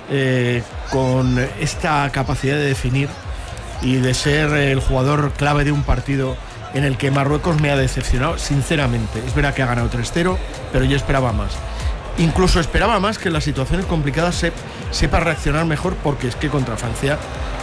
con esta capacidad de definir y de ser el jugador clave de un partido en el que Marruecos me ha decepcionado, sinceramente. Es verdad que ha ganado 3-0, pero yo esperaba más. Incluso esperaba más que en las situaciones complicadas sepa reaccionar mejor, porque es que contra Francia,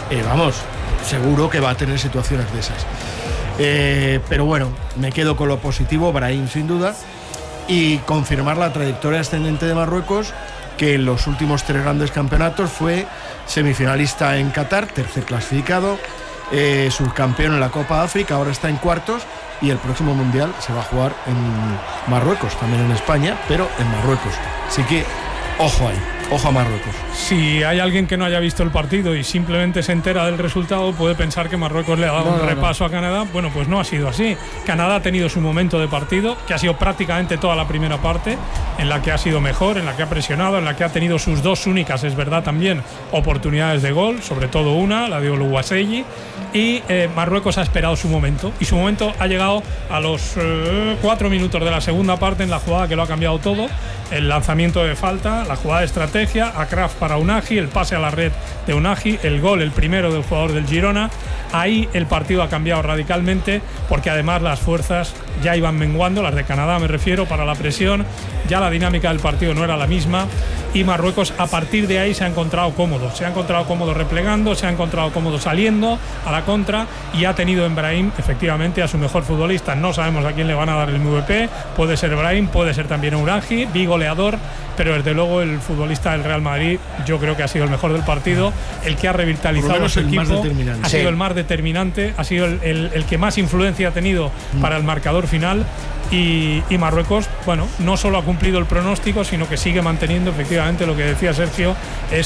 seguro que va a tener situaciones de esas. Pero bueno, me quedo con lo positivo, Brahim sin duda, y confirmar la trayectoria ascendente de Marruecos, que en los últimos 3 grandes campeonatos fue semifinalista en Qatar, tercer clasificado, subcampeón en la Copa de África, ahora está en cuartos, y el próximo Mundial se va a jugar en Marruecos, también en España, pero en Marruecos. Así que ojo ahí, ojo a Marruecos. Si hay alguien que no haya visto el partido y simplemente se entera del resultado, puede pensar que Marruecos le ha dado un repaso a Canadá. Bueno, pues no ha sido así. Canadá ha tenido su momento de partido, que ha sido prácticamente toda la primera parte, en la que ha sido mejor, en la que ha presionado, en la que ha tenido sus 2 únicas, es verdad, también oportunidades de gol, sobre todo una, la de Oluwaseyi, y Marruecos ha esperado su momento, y su momento ha llegado a los 4 minutos de la segunda parte, en la jugada que lo ha cambiado todo, el lanzamiento de falta, la jugada de estrategia, Akraf para Unagi, el pase a la red de Unagi, el gol, el primero del jugador del Girona. Ahí el partido ha cambiado radicalmente, porque además las fuerzas ya iban menguando, las de Canadá me refiero, para la presión, ya la dinámica del partido no era la misma, y Marruecos a partir de ahí se ha encontrado cómodo replegando, se ha encontrado cómodo saliendo a la contra, y ha tenido en Brahim efectivamente a su mejor futbolista. No sabemos a quién le van a dar el MVP, puede ser Brahim, puede ser también Unagi, goleador, pero desde luego el futbolista del Real Madrid yo creo que ha sido el mejor del partido, el que ha revitalizado a su equipo, ha sido el más determinante, ha sido el que más influencia ha tenido para el marcador final, y Marruecos, bueno, no solo ha cumplido el pronóstico, sino que sigue manteniendo efectivamente lo que decía Sergio,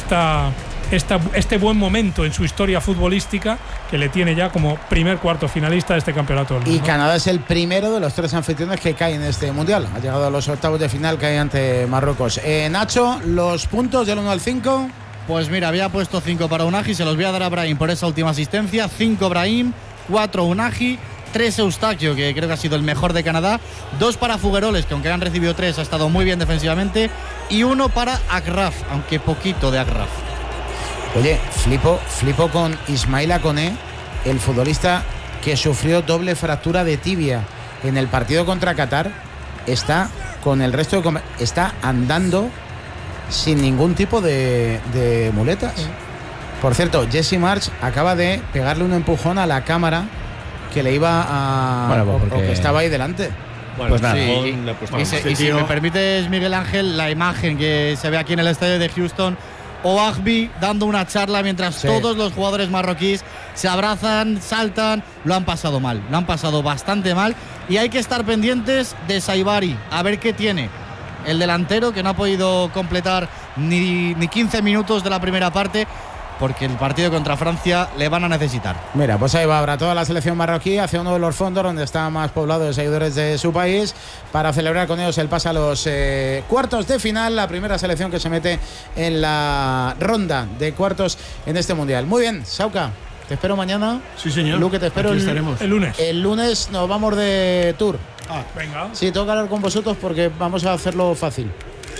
este buen momento en su historia futbolística, que le tiene ya como primer cuarto finalista de este campeonato del mundo. Y Canadá es el primero de los 3 anfitriones que caen en este mundial. Ha llegado a los octavos de final, cae ante Marruecos. Nacho, los puntos del 1 al 5. Pues mira, había puesto 5 para Unagi, se los voy a dar a Brahim por esa última asistencia. 5 Brahim, 4 Unagi, 3 Eustaquio, que creo que ha sido el mejor de Canadá, 2 para Fugueroles, que aunque han recibido 3 ha estado muy bien defensivamente, y 1 para Akraf, aunque poquito de Akraf. Oye, flipo con Ismaila Koné, el futbolista que sufrió doble fractura de tibia en el partido contra Qatar. Está con el resto está andando sin ningún tipo de muletas. Por cierto, Jesse Marsch acaba de pegarle un empujón a la cámara que le iba a... Bueno, o que estaba ahí delante. Bueno, pues nada, sí, y si me permites, Miguel Ángel, la imagen que se ve aquí en el estadio de Houston, Ouahbi dando una charla mientras todos los jugadores marroquíes se abrazan, saltan, lo han pasado mal, lo han pasado bastante mal, y hay que estar pendientes de Saibari, a ver qué tiene el delantero, que no ha podido completar ni 15 minutos de la primera parte, porque el partido contra Francia le van a necesitar. Mira, pues ahí va ahora toda la selección marroquí hacia uno de los fondos donde está más poblado de seguidores de su país para celebrar con ellos el pase a los cuartos de final, la primera selección que se mete en la ronda de cuartos en este mundial. Muy bien, Sauca, te espero mañana. Sí, señor. Luque, te espero el lunes. El lunes nos vamos de tour. Venga. Sí, tengo que hablar con vosotros porque vamos a hacerlo fácil.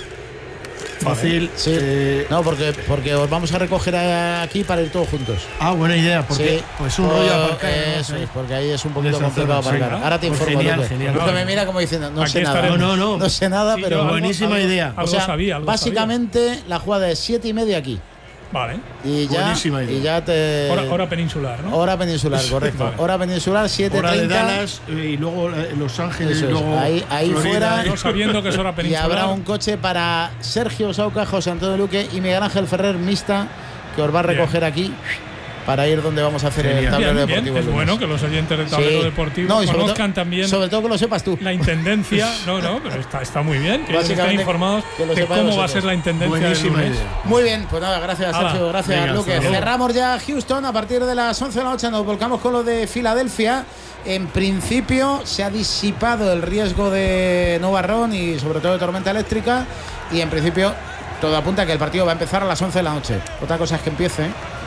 Fácil. Sí. No, porque os vamos a recoger aquí para ir todos juntos. Buena idea, porque sí, pues un rollo aparcar. Eso es, porque ahí es un poquito complicado aparcar. Ahora te informo. Pues genial. Porque me mira como diciendo, no Aquí sé nada. estaremos. No sé nada, Sí, pero buenísima idea. O sea, Algo básicamente la jugada es 7:30 aquí. Vale. Y ya, buenísima idea. y ya te... Hora peninsular, ¿no? Hora peninsular, correcto. Vale. Hora peninsular, 7:30. Hora de Dallas y luego Los Ángeles. Eso Y es. luego Ahí Florida, fuera. No sabiendo que es hora Y peninsular. habrá un coche para Sergio Sauca, José Antonio Luque y Miguel Ángel Ferrer mixta que os va a recoger aquí para ir donde vamos a hacer el tablero Bien, deportivo. es el lunes. bueno que los oyentes del tablero deportivo No, y conozcan también sobre todo que lo sepas tú. la intendencia. No, pero está muy bien que ellos estén Básicamente, informados que lo de sepáis cómo va a vosotros. ser la intendencia del buenísima lunes. idea. Muy bien, pues nada, gracias Hala. Sergio, gracias Venga, Luque. hasta luego. Cerramos ya Houston a partir de las 11 de la noche, nos volcamos con lo de Filadelfia. En principio se ha disipado el riesgo de nubarrón y sobre todo de tormenta eléctrica y en principio todo apunta a que el partido va a empezar a las 11 de la noche. Otra cosa es que empiece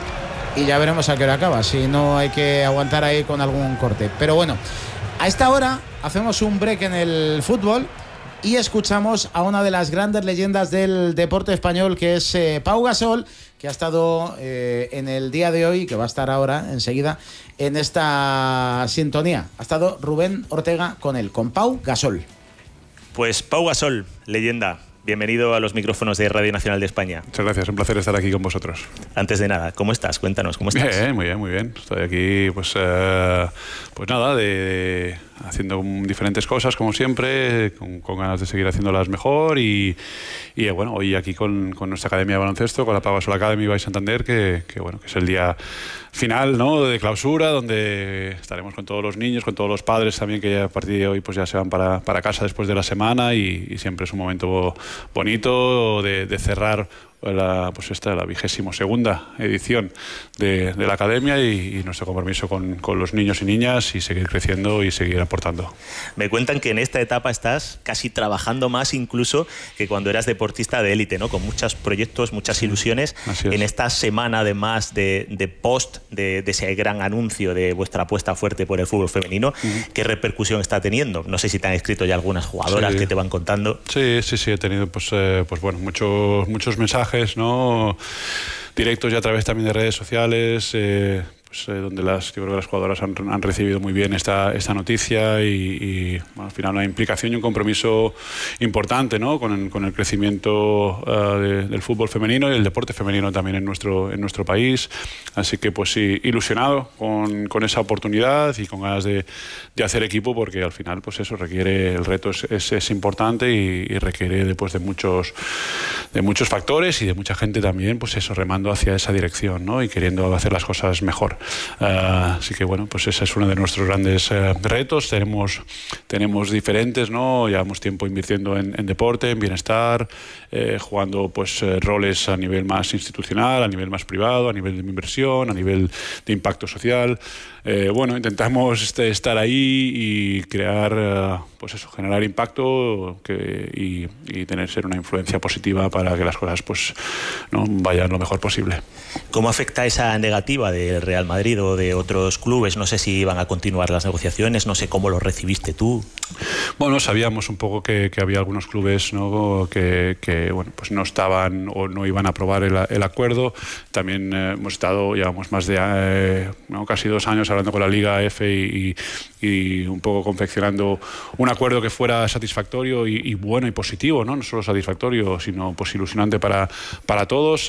y ya veremos a qué hora acaba, si no hay que aguantar ahí con algún corte. Pero bueno, a esta hora hacemos un break en el fútbol y escuchamos a una de las grandes leyendas del deporte español, que es Pau Gasol, que ha estado en el día de hoy, que va a estar ahora enseguida en esta sintonía. Ha estado Rubén Ortega con él, con Pau Gasol. Pues Pau Gasol, leyenda. Bienvenido a los micrófonos de Radio Nacional de España. Muchas gracias, un placer estar aquí con vosotros. Antes de nada, ¿cómo estás? Cuéntanos, ¿cómo estás? Bien, muy bien. Estoy aquí, pues nada, haciendo diferentes cosas, como siempre, con ganas de seguir haciéndolas mejor y bueno, hoy aquí con nuestra academia de baloncesto, con la Pau Gasol Academy by Santander, que es el día final, ¿no?, de clausura, donde estaremos con todos los niños, con todos los padres también, que ya a partir de hoy pues ya se van para casa después de la semana y siempre es un momento bonito de cerrar la 22ª edición de la academia y nuestro compromiso con los niños y niñas y seguir creciendo y seguir aportando. Me cuentan que en esta etapa estás casi trabajando más incluso que cuando eras deportista de élite, ¿no? Con muchos proyectos, muchas ilusiones. En esta semana además de post de ese gran anuncio de vuestra apuesta fuerte por el fútbol femenino, ¿qué repercusión está teniendo? No sé si te han escrito ya algunas jugadoras que te van contando. Sí, he tenido muchos mensajes, ¿no?, directos y a través también de redes sociales, donde yo creo que las jugadoras han recibido muy bien esta noticia y bueno, al final una implicación y un compromiso importante, ¿no?, con el crecimiento del fútbol femenino y el deporte femenino también en nuestro país. Así que pues sí, ilusionado con esa oportunidad y con ganas de hacer equipo, porque al final pues eso requiere, el reto es importante y requiere después de muchos factores y de mucha gente también, pues eso, remando hacia esa dirección, ¿no?, y queriendo hacer las cosas mejor. Así que bueno, pues ese es uno de nuestros grandes retos. Tenemos diferentes, ¿no? Llevamos tiempo invirtiendo en deporte, en bienestar, jugando pues roles a nivel más institucional, a nivel más privado, a nivel de inversión, a nivel de impacto social. Bueno, intentamos estar ahí y crear, generar impacto y ser una influencia positiva para que las cosas pues no vayan lo mejor posible. ¿Cómo afecta esa negativa del Real Madrid o de otros clubes? No sé si van a continuar las negociaciones, no sé cómo lo recibiste tú. Bueno, sabíamos un poco que había algunos clubes, ¿no?, que bueno, pues no estaban o no iban a aprobar el acuerdo. También llevamos más de casi 2 años hablando con la Liga F y un poco confeccionando un acuerdo que fuera satisfactorio y bueno y positivo, ¿no? No solo satisfactorio, sino pues ilusionante para todos.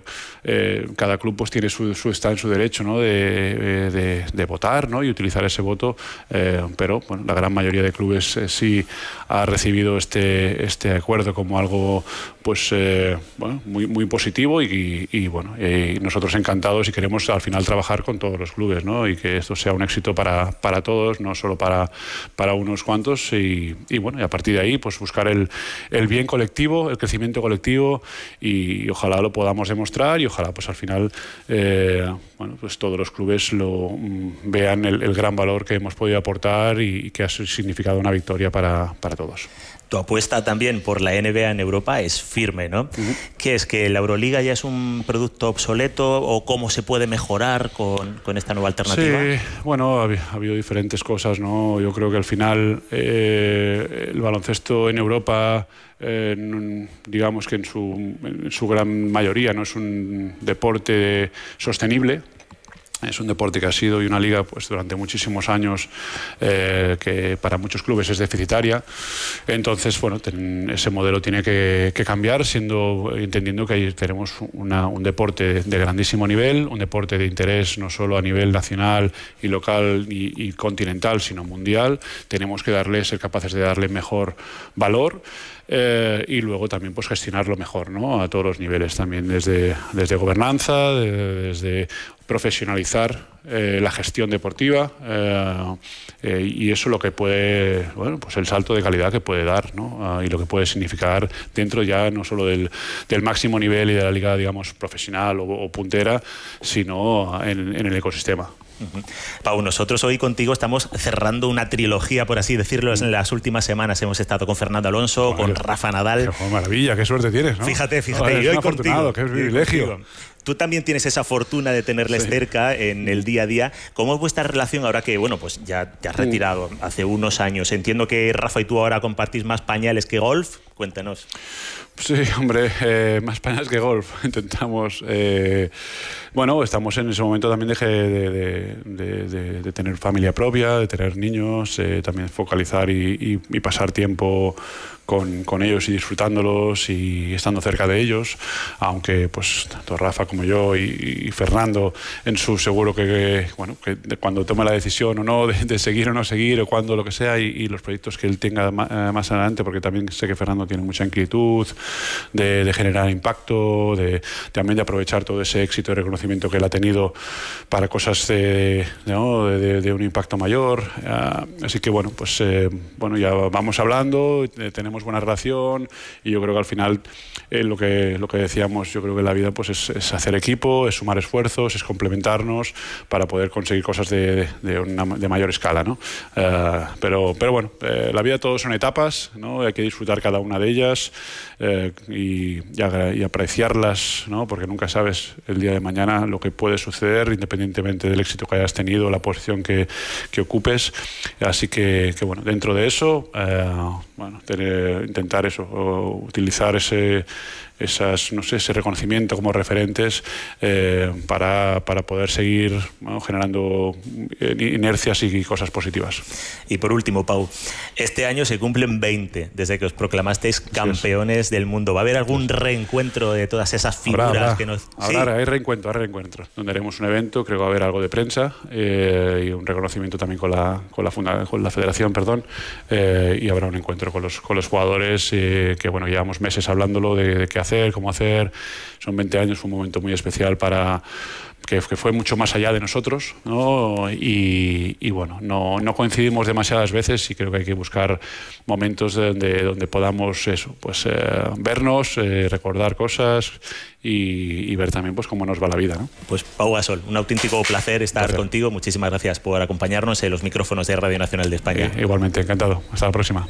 Cada club pues está en su derecho, ¿no?, de votar, ¿no?, y utilizar ese voto, pero bueno, la gran mayoría de clubes sí ha recibido este acuerdo como algo pues bueno, muy positivo y bueno, nosotros encantados y queremos al final trabajar con todos los clubes, ¿no?, y que esto sea un éxito para todos, no solo para unos cuantos y bueno, y a partir de ahí pues buscar el bien colectivo, el crecimiento colectivo y ojalá lo podamos demostrar y ojalá pues al final bueno, pues todos los clubes vean el gran valor que hemos podido aportar y que ha significado una victoria para todos. Tu apuesta también por la NBA en Europa es firme, ¿no? ¿Qué es? ¿Que la Euroliga ya es un producto obsoleto o cómo se puede mejorar con esta nueva alternativa? Sí, bueno, ha habido diferentes cosas, ¿no? Yo creo que al final el baloncesto en Europa, digamos que en su gran mayoría no es un deporte sostenible. Es un deporte que ha sido y una liga pues durante muchísimos años que para muchos clubes es deficitaria. Entonces, bueno, ese modelo tiene que cambiar, entendiendo que ahí tenemos un deporte de grandísimo nivel, un deporte de interés no solo a nivel nacional y local y continental, sino mundial. Tenemos que ser capaces de darle mejor valor. Y luego también pues gestionarlo mejor, ¿no?, a todos los niveles, también desde gobernanza, desde profesionalizar la gestión deportiva y eso lo que puede, bueno, pues el salto de calidad que puede dar, ¿no?, y lo que puede significar dentro ya no solo del máximo nivel y de la liga, digamos, profesional o puntera, sino en el ecosistema. Pau, nosotros hoy contigo estamos cerrando una trilogía, por así decirlo. En las últimas semanas hemos estado con Fernando Alonso, con Rafa Nadal. Qué maravilla, qué suerte tienes, ¿no? Fíjate, y hoy contigo. Qué privilegio. Tú también tienes esa fortuna de tenerles cerca en el día a día. ¿Cómo es vuestra relación ahora que, bueno, pues ya te has retirado hace unos años? Entiendo que Rafa y tú ahora compartís más pañales que golf. Cuéntanos. Sí, hombre, más pañales que golf. Intentamos... bueno, estamos en ese momento también de tener familia propia, de tener niños, también focalizar y pasar tiempo con ellos y disfrutándolos y estando cerca de ellos, aunque pues tanto Rafa como yo y Fernando en su seguro que cuando tome la decisión o no de seguir o no seguir o cuando lo que sea y los proyectos que él tenga más adelante, porque también sé que Fernando tiene mucha inquietud de generar impacto, también de aprovechar todo ese éxito y reconocimiento que él ha tenido para cosas de un impacto mayor, así que bueno, pues ya vamos hablando, tenemos buena relación y yo creo que al final lo que decíamos, yo creo que la vida pues es hacer equipo, es sumar esfuerzos, es complementarnos para poder conseguir cosas de mayor escala, ¿no? Pero bueno, la vida todo son etapas, ¿no? Hay que disfrutar cada una de ellas y apreciarlas, ¿no? Porque nunca sabes el día de mañana lo que puede suceder independientemente del éxito que hayas tenido, la posición que ocupes, así que bueno, dentro de eso intentar eso, utilizar ese reconocimiento como referentes para poder seguir, ¿no?, generando inercias y cosas positivas. Y por último, Pau, este año se cumplen 20 desde que os proclamasteis campeones del mundo. ¿Va a haber algún reencuentro de todas esas figuras que nos... Habrá, hay reencuentro, donde haremos un evento, creo que va a haber algo de prensa y un reconocimiento también con la federación, y habrá un encuentro con los jugadores que bueno, llevamos meses hablándolo de qué hacer, cómo hacer. Son 20 años, fue un momento muy especial que fue mucho más allá de nosotros, ¿no? Y bueno, no coincidimos demasiadas veces y creo que hay que buscar momentos donde podamos vernos, recordar cosas y ver también pues cómo nos va la vida, ¿no? Pues Pau Gasol, un auténtico placer estar contigo. Muchísimas gracias por acompañarnos en los micrófonos de Radio Nacional de España. Igualmente, encantado. Hasta la próxima.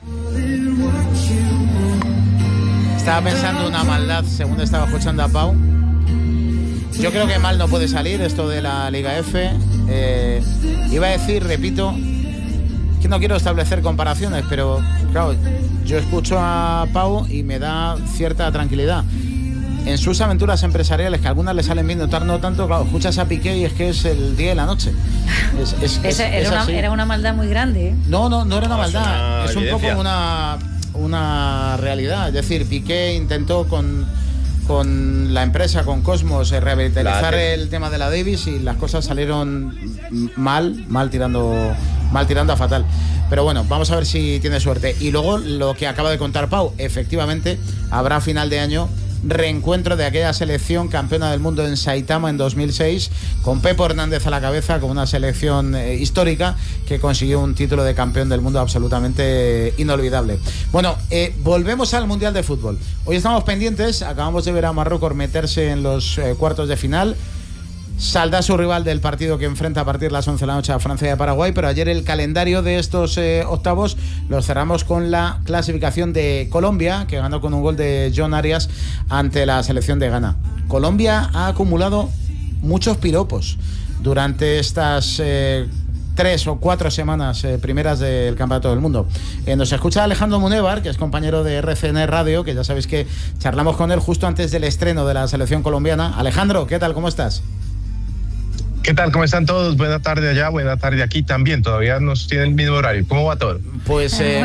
Estaba pensando una maldad según estaba escuchando a Pau. Yo creo que mal no puede salir esto de la Liga F. Iba a decir, repito, Es que no quiero establecer comparaciones, pero claro, yo escucho a Pau y me da cierta tranquilidad. En sus aventuras empresariales, que algunas le salen bien, otras no tanto, claro, escuchas a Piqué y es que es el día y la noche. Era una maldad muy grande, ¿eh? No era una maldad, es un poco una realidad. Es decir, Piqué intentó con la empresa, con Cosmos, revitalizar el tema de la Davis y las cosas salieron mal tirando a fatal. Pero bueno, vamos a ver si tiene suerte. Y luego lo que acaba de contar Pau, efectivamente habrá final de año reencuentro de aquella selección campeona del mundo en Saitama en 2006, con Pepo Hernández a la cabeza, con una selección histórica que consiguió un título de campeón del mundo absolutamente inolvidable. Bueno, volvemos al Mundial de Fútbol. Hoy estamos pendientes, acabamos de ver a Marruecos meterse en los cuartos de final. Saldrá su rival del partido que enfrenta a partir de las 11 de la noche a Francia y a Paraguay, pero ayer el calendario de estos octavos los cerramos con la clasificación de Colombia, que ganó con un gol de John Arias ante la selección de Ghana. Colombia ha acumulado muchos piropos durante estas 3 o 4 semanas primeras del Campeonato del Mundo. Nos escucha Alejandro Munévar, que es compañero de RCN Radio, que ya sabéis que charlamos con él justo antes del estreno de la selección colombiana. Alejandro, ¿qué tal? ¿Cómo estás? ¿Qué tal? ¿Cómo están todos? Buena tarde allá, buena tarde aquí también. Todavía nos tienen el mismo horario. ¿Cómo va todo? Pues